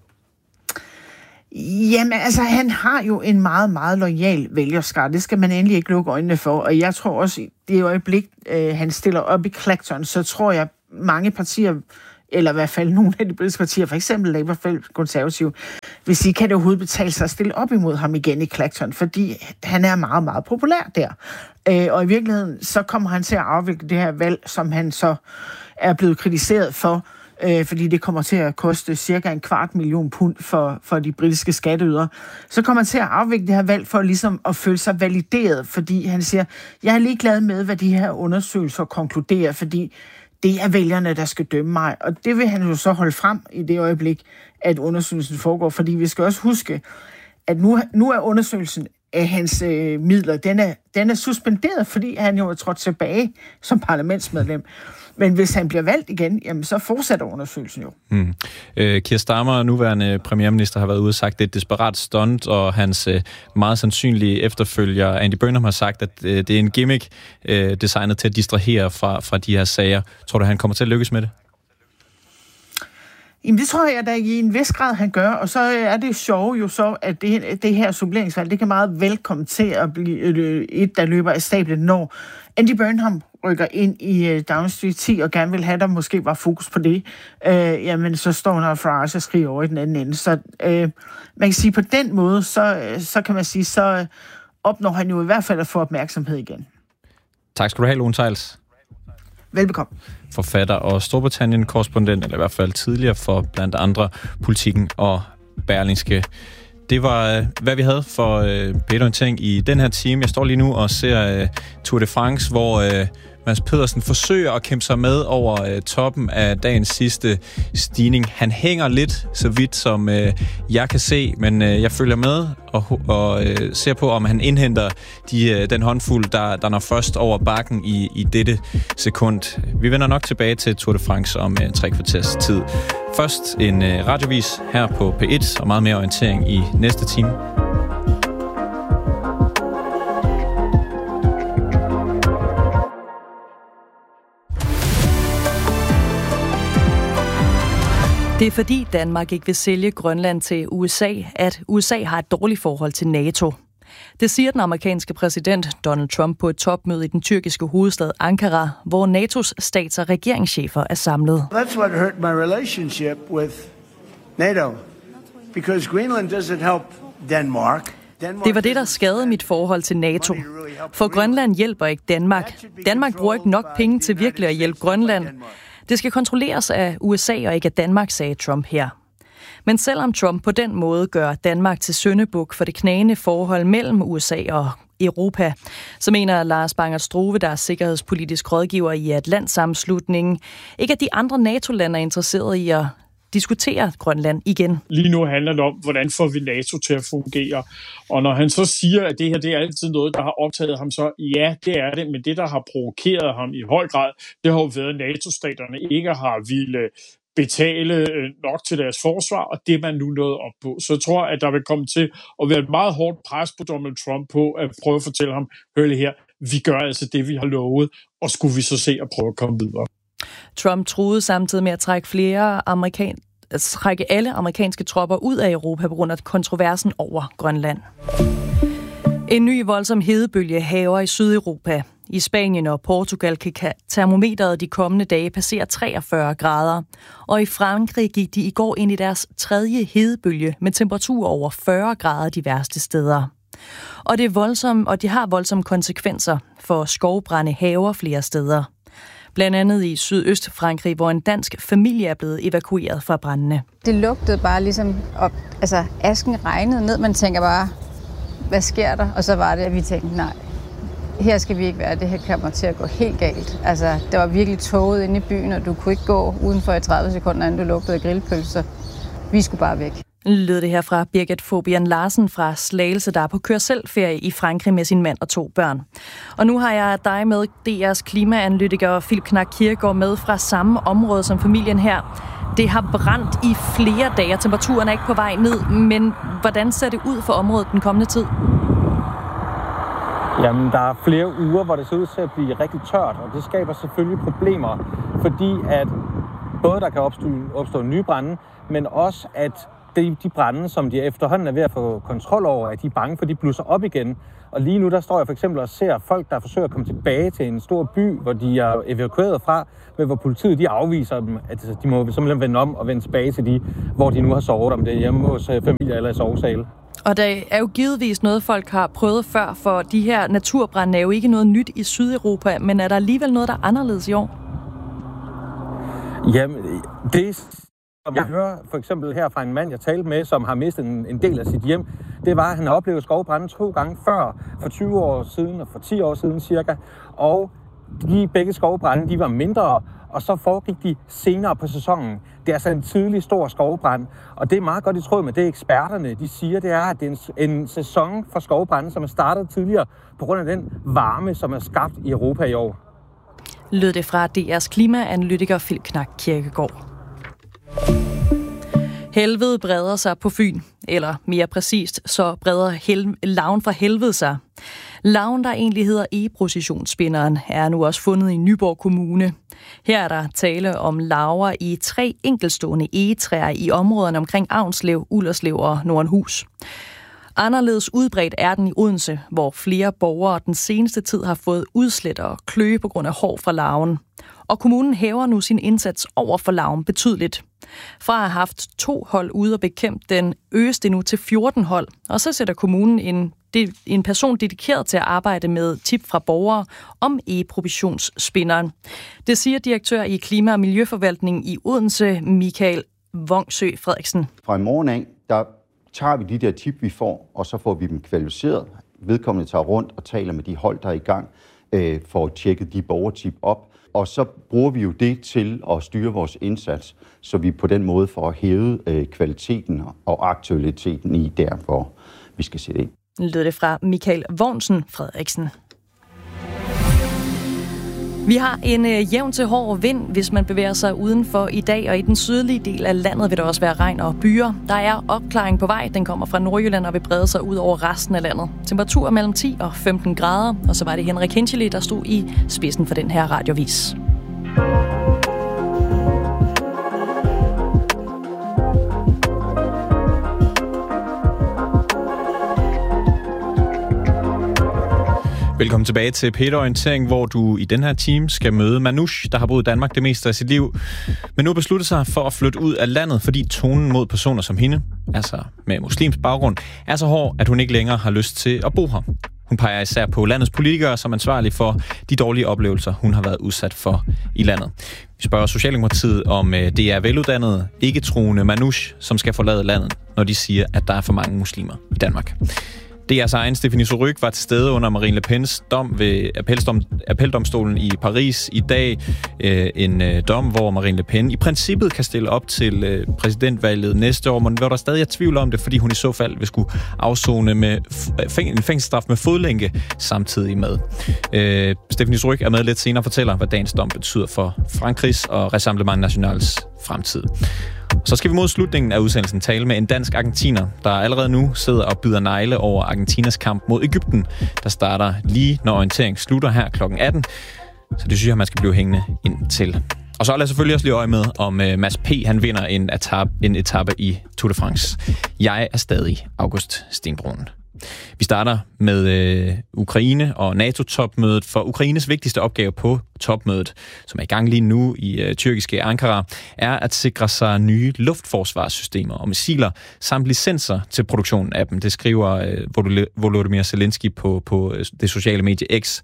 Jamen, altså, han har jo en meget, meget loyal vælgerskare. Det skal man endelig ikke lukke øjnene for. Og jeg tror også, i det øjeblik, øh, han stiller op i Clacton, så tror jeg, mange partier, eller i hvert fald nogle af de britiske partier, for eksempel Labour, konservative, vil sige, kan det overhovedet betale sig at stille op imod ham igen i Clacton, fordi han er meget, meget populær der. Øh, og i virkeligheden, så kommer han til at afvikle det her valg, som han så er blevet kritiseret for, øh, fordi det kommer til at koste cirka en kvart million pund for, for de britiske skatteydere. Så kommer han til at afvikle det her valg for ligesom at føle sig valideret, fordi han siger, jeg er ligeglad med, hvad de her undersøgelser konkluderer, fordi det er vælgerne, der skal dømme mig. Og det vil han jo så holde frem i det øjeblik, at undersøgelsen foregår. Fordi vi skal også huske, at nu, nu er undersøgelsen af hans øh, midler, den er, den er suspenderet, fordi han jo er trådt tilbage som parlamentsmedlem. Men hvis han bliver valgt igen, jamen så fortsætter undersøgelsen jo.
Hmm. Øh, Keir Starmer, nuværende premierminister, har været ude og sagt, at det er et desperat stunt, og hans øh, meget sandsynlige efterfølger, Andy Burnham, har sagt, at øh, det er en gimmick øh, designet til at distrahere fra, fra de her sager. Tror du, han kommer til at lykkes med det?
Jamen det tror jeg da i en vis grad, han gør, og så er det sjove jo så, at det, det her suppleringsvalg, det kan meget velkommen til at blive et, der løber af stablet, når Andy Burnham rykker ind i uh, Downing Street ti og gerne vil have, der måske var fokus på det, uh, jamen så står han fra og skriger over i den anden ende. Så uh, man kan sige, på den måde, så, så kan man sige, så opnår han jo i hvert fald at få opmærksomhed igen.
Tak skal du have, Lone Theils.
Velbekomme.
Forfatter og Storbritannien-korrespondent, eller i hvert fald tidligere for blandt andre Politikken og Berlingske. Det var, hvad vi havde for P et-orientering i den her time. Jeg står lige nu og ser uh, Tour de France, hvor uh, Mads Pedersen forsøger at kæmpe sig med over uh, toppen af dagens sidste stigning. Han hænger lidt, så vidt som uh, jeg kan se, men uh, jeg følger med og, og uh, ser på, om han indhenter de, uh, den håndfuld, der, der når først over bakken i, i dette sekund. Vi vender nok tilbage til Tour de France om uh, tre kvarters tid. Først en uh, radiovis her på P et, og meget mere orientering i næste time.
Det er fordi Danmark ikke vil sælge Grønland til U S A, at U S A har et dårligt forhold til NATO. Det siger den amerikanske præsident Donald Trump på et topmøde i den tyrkiske hovedstad Ankara, hvor NATO's stats- og regeringschefer er samlet.
That's what hurt my relationship with NATO, because Greenland doesn't help Denmark.
Det var det, der skadede mit forhold til NATO. For Grønland hjælper ikke Danmark. Danmark bruger ikke nok penge til virkelig at hjælpe Grønland. Det skal kontrolleres af U S A og ikke af Danmark, sagde Trump her. Men selvom Trump på den måde gør Danmark til syndebuk for det knagende forhold mellem U S A og Europa, så mener Lars Bangert Strove, der er sikkerhedspolitisk rådgiver i Atlantsammenslutningen, ikke at de andre NATO-lande er interesserede i at diskutere Grønland igen.
Lige nu handler det om, hvordan får vi NATO til at fungere. Og når han så siger, at det her det er altid noget, der har optaget ham, så ja, det er det. Men det, der har provokeret ham i høj grad, det har jo været, at NATO-staterne ikke har ville betale nok til deres forsvar, og det er man nu nået op på. Så jeg tror, at der vil komme til at være et meget hårdt pres på Donald Trump på at prøve at fortælle ham, hør lige her, vi gør altså det, vi har lovet, og skulle vi så se at prøve at komme videre. Trump truede samtidig med at trække flere amerikan- at trække alle amerikanske tropper ud af Europa på grund af kontroversen over Grønland. En ny voldsom hedebølge hærger i Sydeuropa. I Spanien og Portugal kan termometeret de kommende dage passere treogfyrre grader. Og i Frankrig gik de i går ind i deres tredje hedebølge med temperaturer over fyrre grader de værste steder. Og det er voldsomt, og det har voldsomme konsekvenser for skovbrænde haver flere steder. Blandt andet i Sydøst-Frankrig, hvor en dansk familie er blevet evakueret fra brændene.
Det lugtede bare ligesom, op, altså asken regnede ned. Man tænker bare, hvad sker der? Og så var det, at vi tænkte, nej, her skal vi ikke være, det her kommer til at gå helt galt. Altså, der var virkelig tåget inde i byen, og du kunne ikke gå udenfor i tredive sekunder, inden du lugtede grillpølser. Vi skulle bare væk.
Lød det her fra Birgit Fobian Larsen fra Slagelse, der er på kør-selv-ferie i Frankrig med sin mand og to børn. Og nu har jeg dig med, D R's klimaanalytiker Philip Knack Kirkegaard, med fra samme område som familien her. Det har brændt i flere dage, og temperaturen er ikke på vej ned, men hvordan ser det ud for området den kommende tid?
Jamen, der er flere uger, hvor det ser ud til at blive rigtig tørt, og det skaber selvfølgelig problemer, fordi at både der kan opstå, opstå nye brande, men også at de, de brande, som de efterhånden er ved at få kontrol over, at de er bange for, at de blusser op igen. Og lige nu, der står jeg for eksempel og ser folk, der forsøger at komme tilbage til en stor by, hvor de er evakueret fra, men hvor politiet de afviser dem, at de må simpelthen vende om og vende tilbage til de, hvor de nu har sovet, om det er hjemme hos familie eller i sovesale.
Og der er jo givetvis noget, folk har prøvet før, for de her naturbrande er jo ikke noget nyt i Sydeuropa, men er der alligevel noget, der er anderledes i år?
Jamen, det som jeg hører for eksempel her fra en mand, jeg talte med, som har mistet en, en del af sit hjem, det var, at han har oplevet skovbrande to gange før, for tyve år siden og for ti år siden cirka, og de begge skovbrande, de var mindre, og så foregik de senere på sæsonen. Det er altså en tidlig stor skovbrand, og det er meget godt i tråd med det, eksperterne de siger, det er, at det er en, en sæson for skovbrande, som er startet tidligere på grund af den varme, som er skabt i Europa i år.
Lød det fra D R's klimaanalytiker Philip Knack Kirkegaard. Helvede breder sig på Fyn, eller mere præcist, så breder hel- larven fra helvede sig. Larven, der egentlig hedder egeprocessionsspinderen, er nu også fundet i Nyborg Kommune. Her er der tale om larver i tre enkeltstående egetræer i områderne omkring Avnslev, Ullerslev og Nordenhus. Anderledes udbredt er den i Odense, hvor flere borgere den seneste tid har fået udslæt og kløe på grund af hår fra larven. Og kommunen hæver nu sin indsats over for larven betydeligt. Fra at have haft to hold ude og bekæmpe den, øges det nu til fjorten hold. Og så sætter kommunen en, en person dedikeret til at arbejde med tip fra borgere om egeprobationsspinderen. Det siger direktør i Klima- og Miljøforvaltning i Odense, Michael Vongsø Frederiksen.
Fra i morgen af, der tager vi de der tip, vi får, og så får vi dem kvalificeret. Vedkommende tager rundt og taler med de hold, der er i gang, øh, for at tjekke de borgertip op. Og så bruger vi jo det til at styre vores indsats, så vi på den måde får hævet øh, kvaliteten og aktualiteten i der, hvor vi skal sætte ind.
Lød det fra Michael Vognsen Frederiksen. Vi har en øh, jævn til hård vind, hvis man bevæger sig udenfor i dag, og i den sydlige del af landet vil der også være regn og byer. Der er opklaring på vej, den kommer fra Nordjylland og vil brede sig ud over resten af landet. Temperatur mellem ti og femten grader, og så var det Henrik Hinchely, der stod i spidsen for den her radiovis.
Velkommen tilbage til P et-orientering, hvor du i den her time skal møde Manoush, der har boet i Danmark det meste af sit liv, men nu besluttet sig for at flytte ud af landet, fordi tonen mod personer som hende, altså med muslimsk baggrund, er så hård, at hun ikke længere har lyst til at bo her. Hun peger især på landets politikere som ansvarlige for de dårlige oplevelser, hun har været udsat for i landet. Vi spørger Socialdemokratiet, om det er veluddannede, ikke-troende Manoush, som skal forlade landet, når de siger, at der er for mange muslimer i Danmark. D R's egen Stephanie Surrugue var til stede under Marine Le Pens dom ved appeldom, appeldomstolen i Paris i dag. Øh, en øh, dom, hvor Marine Le Pen i princippet kan stille op til øh, præsidentvalget næste år, men hvor der stadig er tvivl om det, fordi hun i så fald vil skulle afzone med f- en fængselsstraf med fodlænke samtidig med. Øh, Stephanie Surrugue er med lidt senere og fortæller, hvad dagens dom betyder for Frankrigs og Rassemblement Nationals fremtid. Så skal vi mod slutningen af udsendelsen tale med en dansk argentiner, der allerede nu sidder og bider negle over Argentinas kamp mod Egypten, der starter lige når orienteringen slutter her klokken atten. Så det synes jeg, man skal blive hængende ind til. Og så lad os selvfølgelig også lige øje med, om uh, Mads P. han vinder en etape, en etape i Tour de France. Jeg er stadig August Stenbrun. Vi starter med øh, Ukraine og NATO-topmødet, for Ukraines vigtigste opgave på topmødet, som er i gang lige nu i øh, tyrkiske Ankara, er at sikre sig nye luftforsvarssystemer og missiler, samt licenser til produktionen af dem. Det skriver øh, Volodymyr Zelensky på, på det sociale medie X.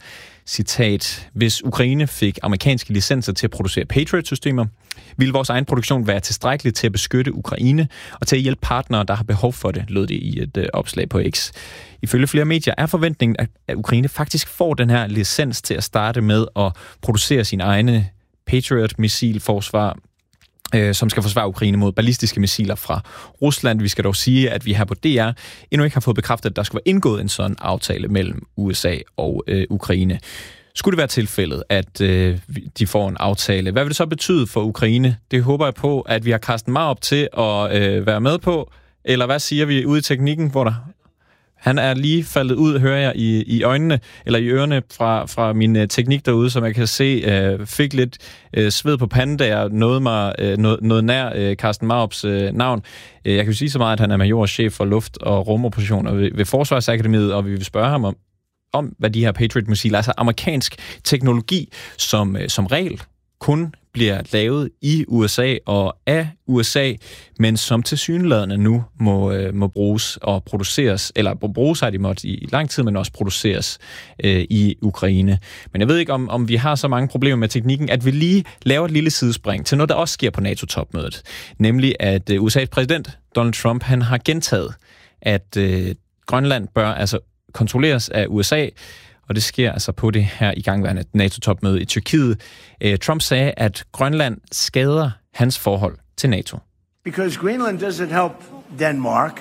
citat, hvis Ukraine fik amerikanske licenser til at producere Patriot-systemer, ville vores egen produktion være tilstrækkelig til at beskytte Ukraine og til at hjælpe partnere, der har behov for det, lød det i et øh, opslag på X. Ifølge flere medier er forventningen, at Ukraine faktisk får den her licens til at starte med at producere sin egne Patriot-missilforsvar, øh, som skal forsvare Ukraine mod ballistiske missiler fra Rusland. Vi skal dog sige, at vi her på D R endnu ikke har fået bekræftet, at der skulle være indgået en sådan aftale mellem U S A og øh, Ukraine. Skulle det være tilfældet, at øh, de får en aftale, hvad vil det så betyde for Ukraine? Det håber jeg på, at vi har Carsten Maarup til at øh, være med på. Eller hvad siger vi ude i teknikken, hvor der... Han er lige faldet ud, hører jeg, i, i øjnene, eller i ørerne fra, fra min uh, teknik derude, som jeg kan se, uh, fik lidt uh, sved på panden, da jeg nåede mig uh, noget, noget nær uh, Carsten Maarups uh, navn. Uh, jeg kan jo sige så meget, at han er majorchef for luft- og rumoperationer ved, ved Forsvarsakademiet, og vi vil spørge ham om, om hvad de her Patriot-missiler, altså amerikansk teknologi, som, uh, som regel kun bliver lavet i U S A og af U S A, men som tilsyneladende nu må, øh, må bruges og produceres, eller bruges har de måtte i lang tid, men også produceres øh, i Ukraine. Men jeg ved ikke, om, om vi har så mange problemer med teknikken, at vi lige laver et lille sidespring til noget, der også sker på NATO-topmødet. Nemlig, at øh, U S A's præsident, Donald Trump, han har gentaget, at øh, Grønland bør altså kontrolleres af U S A, og det sker altså på det her igangværende NATO-topmøde i Tyrkiet. Trump sagde, at Grønland skader hans forhold til NATO.
Because Greenland doesn't help Denmark.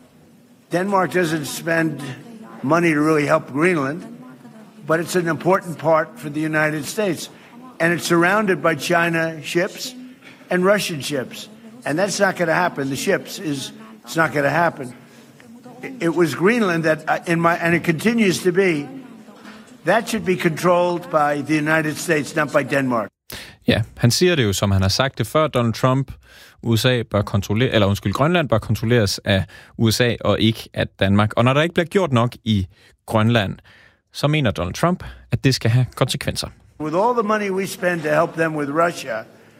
Denmark doesn't spend money to really help Greenland, but it's an important part for the United States. And it's surrounded by China ships and Russian ships. And that's not going to happen. The ships is it's not going to happen. It was Greenland that in my and it continues to be. That should be controlled by the United States, not by Denmark.
Ja, han siger det jo, som han har sagt det før, Donald Trump. U S A bør kontrollere, eller undskyld, Grønland bør kontrolleres af U S A og ikke af Danmark. Og når der ikke bliver gjort nok i Grønland, så mener Donald Trump, at det skal have konsekvenser.
With all the money we spend to help them with Russia,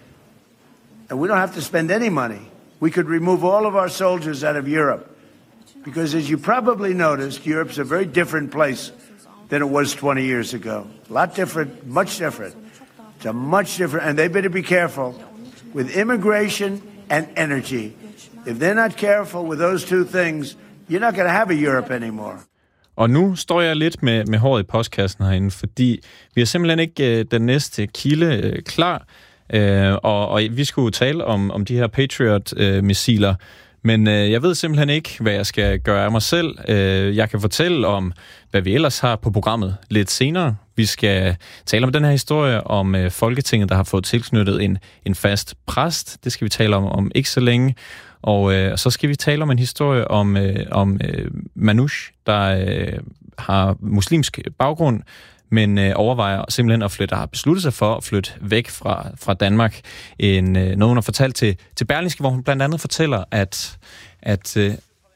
and we don't have to spend any money, we could remove all of our soldiers out of Europe. Because as you probably noticed, Europe's a very different place than it was twenty years ago. A lot different, much different. It's a much different, and they better be careful with immigration and energy. If they're not careful with those two things, you're not going to have a Europe anymore.
Og nu står jeg lidt med, med håret i postkassen herinde, fordi vi har simpelthen ikke øh, den næste kilde øh, klar, øh, og, og vi skulle tale om, om de her Patriot-missiler, øh, men øh, jeg ved simpelthen ikke, hvad jeg skal gøre af mig selv. Øh, jeg kan fortælle om, hvad vi ellers har på programmet lidt senere. Vi skal tale om den her historie om øh, Folketinget, der har fået tilknyttet en, en fast præst. Det skal vi tale om om ikke så længe. Og øh, så skal vi tale om en historie om, øh, om øh, Manoush, der øh, har muslimsk baggrund, men øh, overvejer simpelthen at flytte, har besluttet sig for at flytte væk fra, fra Danmark. En, øh, noget, hun har fortalt til, til Berlingske, hvor hun blandt andet fortæller, at, at øh,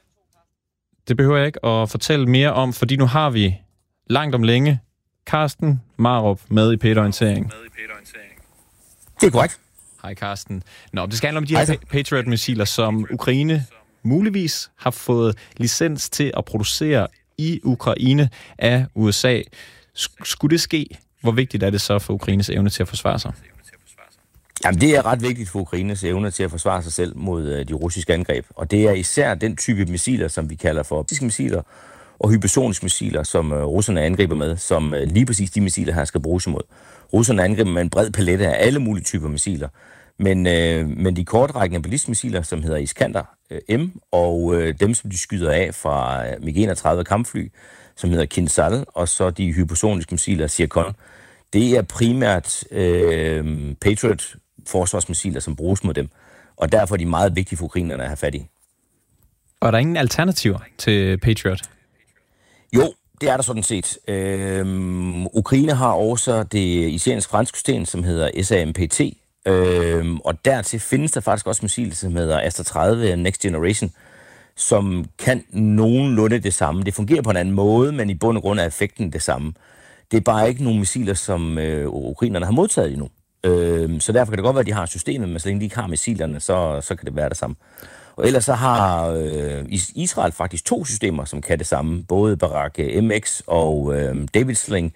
det behøver jeg ikke at fortælle mere om, fordi nu har vi langt om længe Carsten Maarup med i P et-orientering.
Det er korrekt.
Hej Carsten. Nå, det skal handle om de her Patriot-missiler, som Ukraine muligvis har fået licens til at producere i Ukraine af U S A. Skulle det ske, hvor vigtigt er det så for Ukraines evne til at forsvare sig?
Jamen, det er ret vigtigt for Ukraines evne til at forsvare sig selv mod øh, de russiske angreb. Og det er især den type missiler, som vi kalder for optiske missiler og hypersoniske missiler, som øh, russerne angriber med, som øh, lige præcis de missiler her skal bruges imod. Russerne angriber med en bred palette af alle mulige typer missiler. Men, øh, men de kortrækkende ballistiske som hedder Iskander øh, M, og øh, dem, som de skyder af fra MiG enogtredive kampfly, som hedder Kinzhal, og så de hypersoniske missiler Zircon. Det er primært øh, Patriot-forsvarsmissiler, som bruges mod dem, og derfor er de meget vigtige for ukrainerne at have fat i.
Og er der ingen alternativer til Patriot?
Jo, det er der sådan set. Øhm, Ukraine har også det islandsk-franske system, som hedder S A M P T, øhm, og dertil findes der faktisk også missiler, som hedder Astra tredive Next Generation, som kan nogenlunde det samme. Det fungerer på en anden måde, men i bund og grund er effekten det samme. Det er bare ikke nogle missiler, som øh, ukrainerne har modtaget endnu. Øh, så derfor kan det godt være, at de har systemet, men så længe de ikke har missilerne, så, så kan det være det samme. Og ellers så har øh, Israel faktisk to systemer, som kan det samme. Både Barak M X og øh, David Sling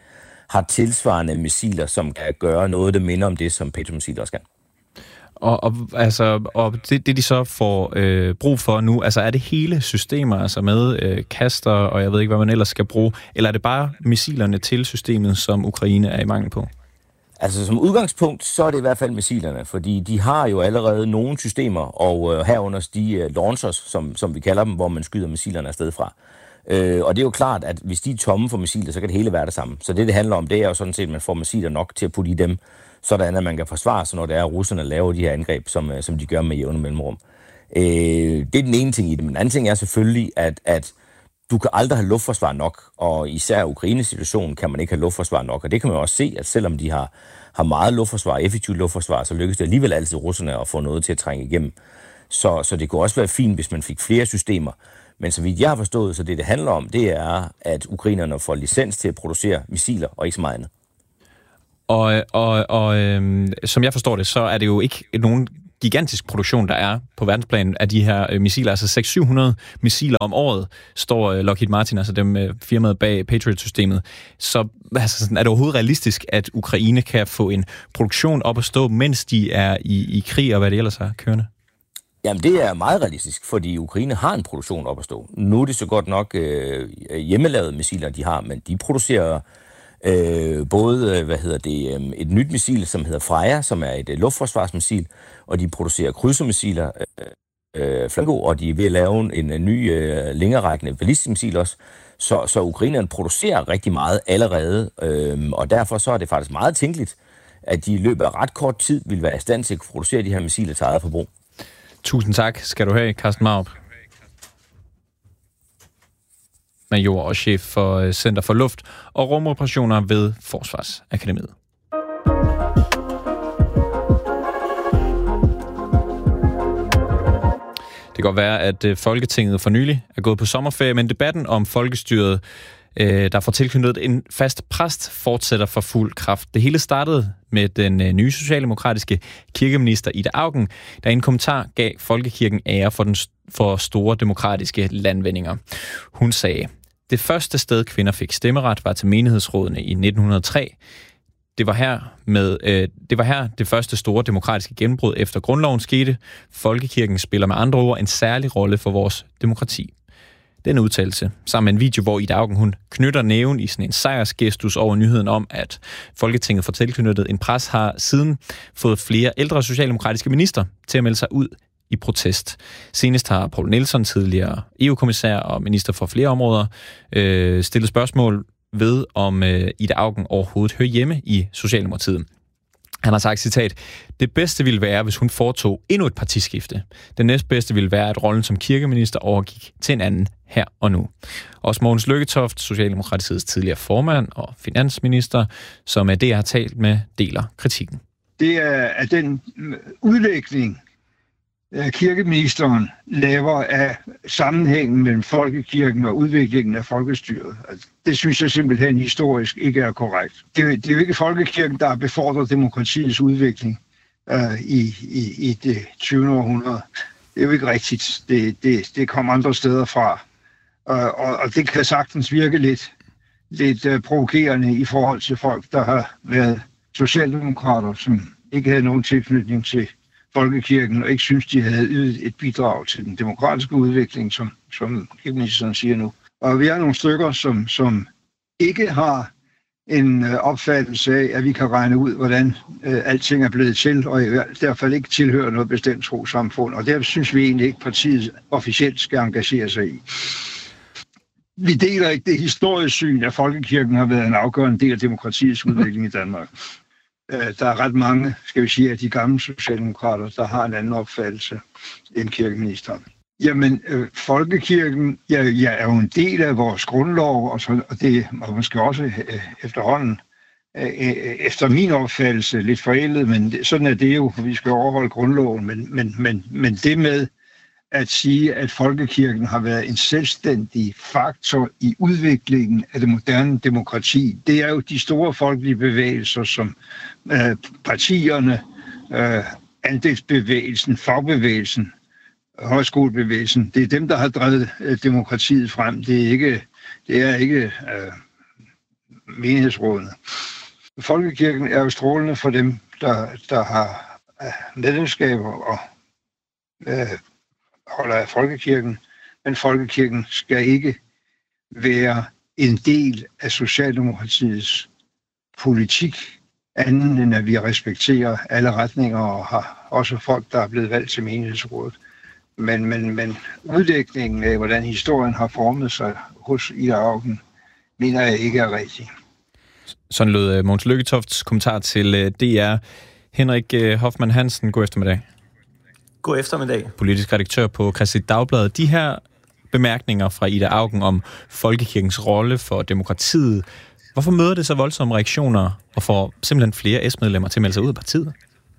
har tilsvarende missiler, som kan gøre noget, der minder om det, som Patriot-missiler også kan.
Og, og, altså, og det, det, de så får øh, brug for nu, altså er det hele systemer, altså med øh, kaster, og jeg ved ikke, hvad man ellers skal bruge, eller er det bare missilerne til systemet, som Ukraine er i mangel på?
Altså som udgangspunkt, så er det i hvert fald missilerne, fordi de har jo allerede nogle systemer, og øh, herunder de øh, launchers, som, som vi kalder dem, hvor man skyder missilerne afsted fra. Øh, og det er jo klart, at hvis de er tomme for missiler, så kan det hele være det samme. Så det, det handler om, det er jo sådan set, at man får missiler nok til at putte i dem, sådan at man kan forsvare sig, når det er, at russerne laver de her angreb, som, som de gør med jævne mellemrum. Øh, det er den ene ting i det. Men den anden ting er selvfølgelig, at, at du kan aldrig have luftforsvar nok, og især i Ukraines situation kan man ikke have luftforsvar nok. Og det kan man også se, at selvom de har, har meget luftforsvar, effektivt luftforsvar, så lykkes det alligevel altid russerne at få noget til at trænge igennem. Så, så det kunne også være fint, hvis man fik flere systemer. Men så vidt jeg har forstået, så det, det handler om, det er, at ukrainerne får licens til at producere missiler, og ikke så meget andet.
Og, og, og øhm, som jeg forstår det, så er det jo ikke nogen gigantisk produktion, der er på verdensplan af de her øh, missiler. Altså seks til syv hundrede missiler om året står øh, Lockheed Martin, altså dem øh, firmaet bag Patriot-systemet. Så altså, sådan, er det overhovedet realistisk, at Ukraine kan få en produktion op at stå, mens de er i, i krig, og hvad det ellers er kørende?
Jamen, det er meget realistisk, fordi Ukraine har en produktion op at stå. Nu er det så godt nok øh, hjemmelavede missiler, de har, men de producerer øh, både hvad hedder det, øh, et nyt missil, som hedder Freja, som er et øh, luftforsvarsmissil, og de producerer krydsermissiler, øh, øh, Flango, og de er ved at lave en, en ny øh, længerækkende ballistisk missil også. Så, så ukrainerne producerer rigtig meget allerede, øh, og derfor så er det faktisk meget tænkeligt, at de i løbet af ret kort tid vil være i stand til at producere de her missiler til eget forbrug.
Tusind tak skal du have, Carsten Maup. Major og chef for Center for Luft- og Rumoperationer ved Forsvarsakademiet. Det kan godt være, at Folketinget for nylig er gået på sommerferie, men debatten om folkestyret, der får tilknyttet en fast præst, fortsætter for fuld kraft. Det hele startede med den nye socialdemokratiske kirkeminister Ida Auken, der i en kommentar gav folkekirken ære for, den, for store demokratiske landvindinger. Hun sagde, det første sted kvinder fik stemmeret var til menighedsrådene i nitten hundrede og tre. Det var her, med, øh, det var her det første store demokratiske gennembrud efter grundloven skete. Folkekirken spiller med andre ord en særlig rolle for vores demokrati. Den udtalelse, sammen med en video, hvor Ida Auken hun knytter næven i sådan en sejrsgestus over nyheden om, at Folketinget får tilknyttet en pres, har siden fået flere ældre socialdemokratiske minister til at melde sig ud i protest. Senest har Poul Nielsen, tidligere E U-kommissær og minister for flere områder, øh, stillet spørgsmål ved, om øh, Ida Auken overhovedet hører hjemme i Socialdemokratiet. Han har sagt, citat, det bedste ville være, hvis hun foretog endnu et partiskifte. Det næstbedste ville være, at rollen som kirkeminister overgik til en anden her og nu. Også Mogens Lykketoft, Socialdemokratiets tidligere formand og finansminister, som er det, jeg har talt med, deler kritikken.
Det er, at den udlægning, kirkeministeren laver af sammenhængen mellem folkekirken og udviklingen af folkestyret. Altså, det synes jeg simpelthen historisk ikke er korrekt. Det, det er jo ikke folkekirken, der har befordret demokratiets udvikling uh, i, i, i det tyvende århundrede. Det er jo ikke rigtigt. Det, det, det kommer andre steder fra. Uh, og, og det kan sagtens virke lidt, lidt uh, provokerende i forhold til folk, der har været socialdemokrater, som ikke havde nogen tilknytning til folkekirken, og ikke synes, de havde ydet et bidrag til den demokratiske udvikling, som, som kirkeministeren siger nu. Og vi er nogle stykker, som, som ikke har en øh, opfattelse af, at vi kan regne ud, hvordan øh, alting er blevet til, og i hvert fald ikke tilhører noget bestemt trossamfund. Og derfor synes vi egentlig ikke, partiet officielt skal engagere sig i. Vi deler ikke det historiske syn, at folkekirken har været en afgørende del af demokratiets udvikling i Danmark. Der er ret mange, skal vi sige, af de gamle socialdemokrater, der har en anden opfattelse end kirkeministeren. Jamen, øh, folkekirken ja, ja, er jo en del af vores grundlov, og, så, og det er måske også øh, efterhånden, øh, efter min opfattelse, lidt forældet, men det, sådan er det jo, for vi skal overholde grundloven. Men, men, men, men det med at sige, at folkekirken har været en selvstændig faktor i udviklingen af det moderne demokrati, det er jo de store folkelige bevægelser, som øh, partierne, øh, andelsbevægelsen, fagbevægelsen, højskolebevægelsen, det er dem, der har drevet øh, demokratiet frem. Det er ikke, det er ikke øh, menighedsrådene. Folkekirken er jo strålende for dem, der, der har medlemskaber og øh, holder af folkekirken, men folkekirken skal ikke være en del af Socialdemokratiets politik, anden end at vi respekterer alle retninger og har også folk, der er blevet valgt til menighedsrådet. Men, men, men udlægningen af, hvordan historien har formet sig hos Ida Auken, mener jeg ikke er rigtig.
Sådan lød Mogens Lykketofts kommentar til D R. Henrik Hoffmann Hansen, god eftermiddag.
God eftermiddag.
Politisk redaktør på Kristeligt Dagblad. De her bemærkninger fra Ida Auken om folkekirkens rolle for demokratiet, hvorfor møder det så voldsomme reaktioner og får simpelthen flere S-medlemmer til at melde sig ud af partiet?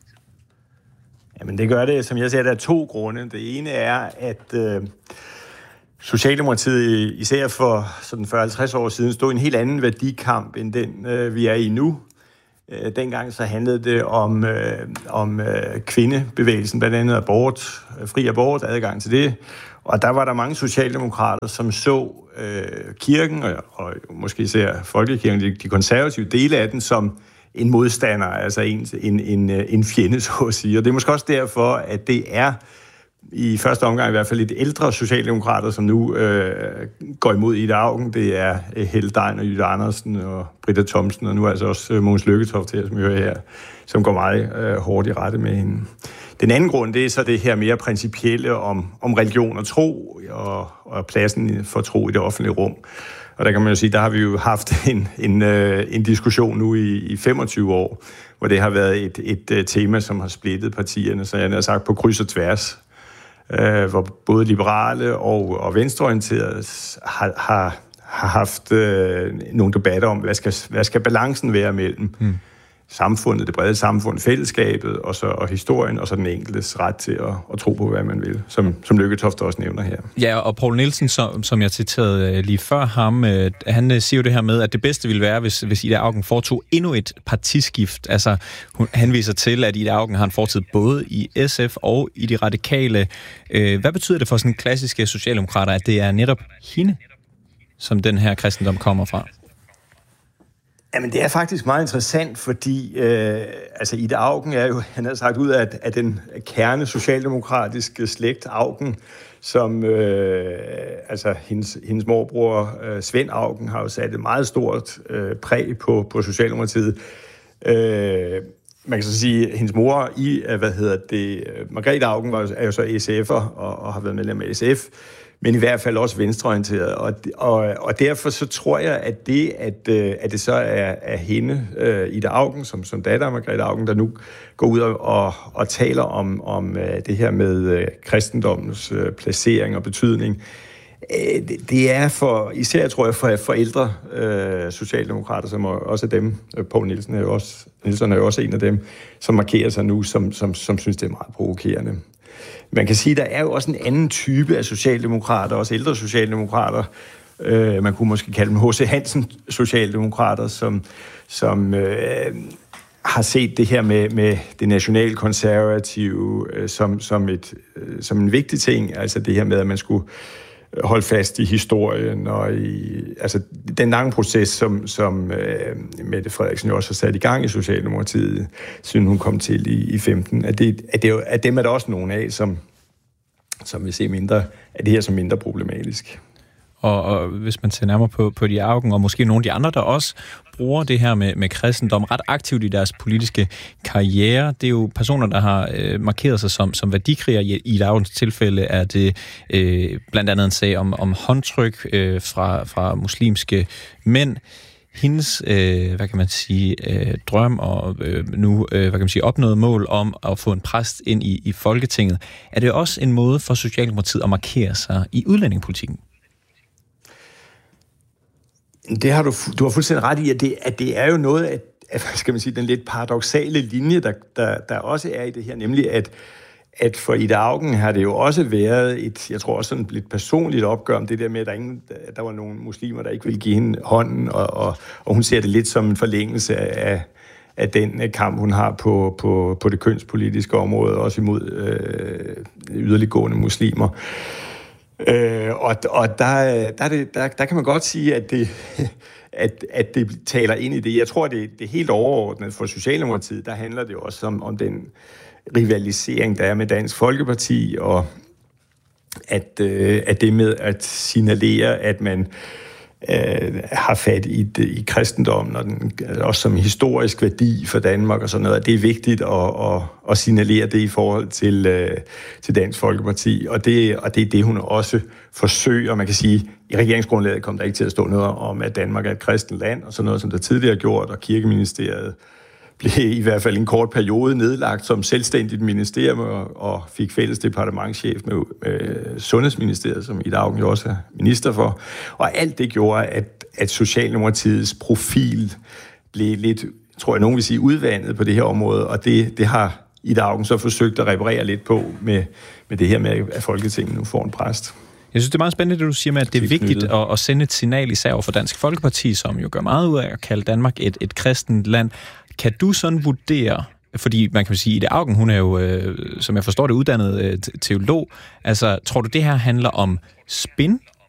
Jamen det gør det, som jeg ser, der er to grunde. Det ene er, at øh, Socialdemokratiet især for sådan fyrre til halvtreds år siden stod i en helt anden værdikamp, end den øh, vi er i nu. Øh, dengang så handlede det om, øh, om øh, kvindebevægelsen, blandt andet abort, fri abort, adgang til det. Og der var der mange socialdemokrater, som så øh, kirken, og, og måske især folkekirken, de, de konservative dele af den, som en modstander, altså en, en, en, en fjende, så at sige. Og det er måske også derfor, at det er i første omgang i hvert fald lidt ældre socialdemokrater, som nu øh, går imod Ida Auken. Det er Helle Degn og Jytte Andersen og Britta Thomsen, og nu altså også øh, Mogens Lykketoft her, som hører her, som går meget øh, hårdt i rette med hende. Den anden grund, det er så det her mere principielle om, om religion og tro, og, og pladsen for tro i det offentlige rum. Og der kan man jo sige, der har vi jo haft en, en, en diskussion nu i, i femogtyve år, hvor det har været et, et, et tema, som har splittet partierne, så jeg har sagt på kryds og tværs, øh, hvor både liberale og, og venstreorienterede har, har, har haft øh, nogle debatter om, hvad skal, hvad skal balancen være mellem hmm. samfundet, det brede samfund, fællesskabet, og så og historien, og så den enkeltes ret til at, at tro på, hvad man vil, som, som Lykketoft også nævner her.
Ja, og Poul Nielsen, som, som jeg citerede lige før ham, han siger jo det her med, at det bedste ville være, hvis, hvis Ida Auken foretog endnu et partiskift. Altså, hun, han viser til, at Ida Auken har en fortid både i S F og i de radikale. Hvad betyder det for sådan klassiske socialdemokrater, at det er netop hende, som den her kristendom kommer fra?
Jamen, det er faktisk meget interessant, fordi øh, altså Ida Auken er jo, han har sagt, ud af, af den kerne socialdemokratiske slægt Auken, som øh, altså hendes, hendes morbror øh, Svend Auken har jo sat et meget stort øh, præg på, på Socialdemokratiet. Øh, man kan så sige, at hendes mor i, hvad hedder det, Margrethe Auken var, er jo så S F'er og, og har været medlem af S F, men i hvert fald også venstreorienteret. Og, og, og derfor så tror jeg, at det, at, at det så er, er hende, uh, Ida Auken, som, som datter af Margrethe Auken, der nu går ud og, og, og taler om, om uh, det her med uh, kristendommens uh, placering og betydning. Uh, det, det er for, især tror jeg, for forældre uh, socialdemokrater, som også er dem, uh, Poul Nielsen er jo også, Nielsen er jo også en af dem, som markerer sig nu, som, som, som synes, det er meget provokerende. Man kan sige, at der er jo også en anden type af socialdemokrater, også ældre socialdemokrater. Øh, man kunne måske kalde dem H C Hansen socialdemokrater, som, som øh, har set det her med, med det nationalkonservative øh, som, som, et, øh, som en vigtig ting. Altså det her med, at man skulle holde fast i historien og i altså den lange proces, som, som øh, Mette Frederiksen jo også har sat i gang i Socialdemokratiet, siden hun kom til i, i femten. At, det, at, det, at dem er der også nogle af, som, som vil se mindre, at det her som mindre problematisk.
Og, og hvis man ser nærmere på, på de Auken, og måske nogle af de andre, der også bruger det her med, med kristendom ret aktivt i deres politiske karriere. Det er jo personer, der har øh, markeret sig som, som værdikriger. I Ida Aukens tilfælde er det øh, blandt andet en sag om, om håndtryk øh, fra, fra muslimske mænd. Hendes, øh, hvad kan man sige, øh, drøm og øh, nu, øh, hvad kan man sige, opnået mål om at få en præst ind i, i Folketinget. Er det også en måde for Socialdemokratiet at markere sig i udlændingepolitikken?
Det har du, du har fuldstændig ret i, at det, at det er jo noget af, af skal man sige, den lidt paradoksale linje, der, der, der også er i det her, nemlig at, at for Ida Auken har det jo også været et, jeg tror også sådan lidt personligt opgør om det der med, at der, ingen, der var nogle muslimer, der ikke ville give hende hånden, og, og, og hun ser det lidt som en forlængelse af, af den kamp, hun har på, på, på det kønspolitiske område, også imod øh, yderliggående muslimer. Øh, og og der, der, det, der, der kan man godt sige, at det, at, at det taler ind i det. Jeg tror, det, det er helt overordnet for Socialdemokratiet. Der handler det også om, om den rivalisering, der er med Dansk Folkeparti, og at, øh, at det med at signalere, at man øh, har fat i, i kristendommen, og den, også som historisk værdi for Danmark og sådan noget. Det er vigtigt at, at, at signalere det i forhold til, øh, til Dansk Folkeparti, og det, og det er det, hun også forsøger. Man kan sige, i regeringsgrundlaget kom der ikke til at stå noget om, at Danmark er et kristent land, og sådan noget, som der tidligere gjort, og Kirkeministeriet blev i hvert fald en kort periode nedlagt som selvstændigt ministerium og, og fik fælles departementschef med øh, Sundhedsministeriet, som Ida Auken jo også er minister for. Og alt det gjorde, at, at Socialdemokratiets profil blev lidt, tror jeg nogen vil sige, udvandet på det her område, og det, det har Ida Auken så forsøgt at reparere lidt på med, med det her med, at Folketinget nu får en præst.
Jeg synes, det er meget spændende, det du siger med, at det er vigtigt at, at sende et signal, især over for Dansk Folkeparti, som jo gør meget ud af at kalde Danmark et, et kristent land. Kan du sådan vurdere, fordi man kan sige, at Ida Auken, hun er jo, øh, som jeg forstår det, uddannet øh, teolog. Altså, tror du, det her handler om spin,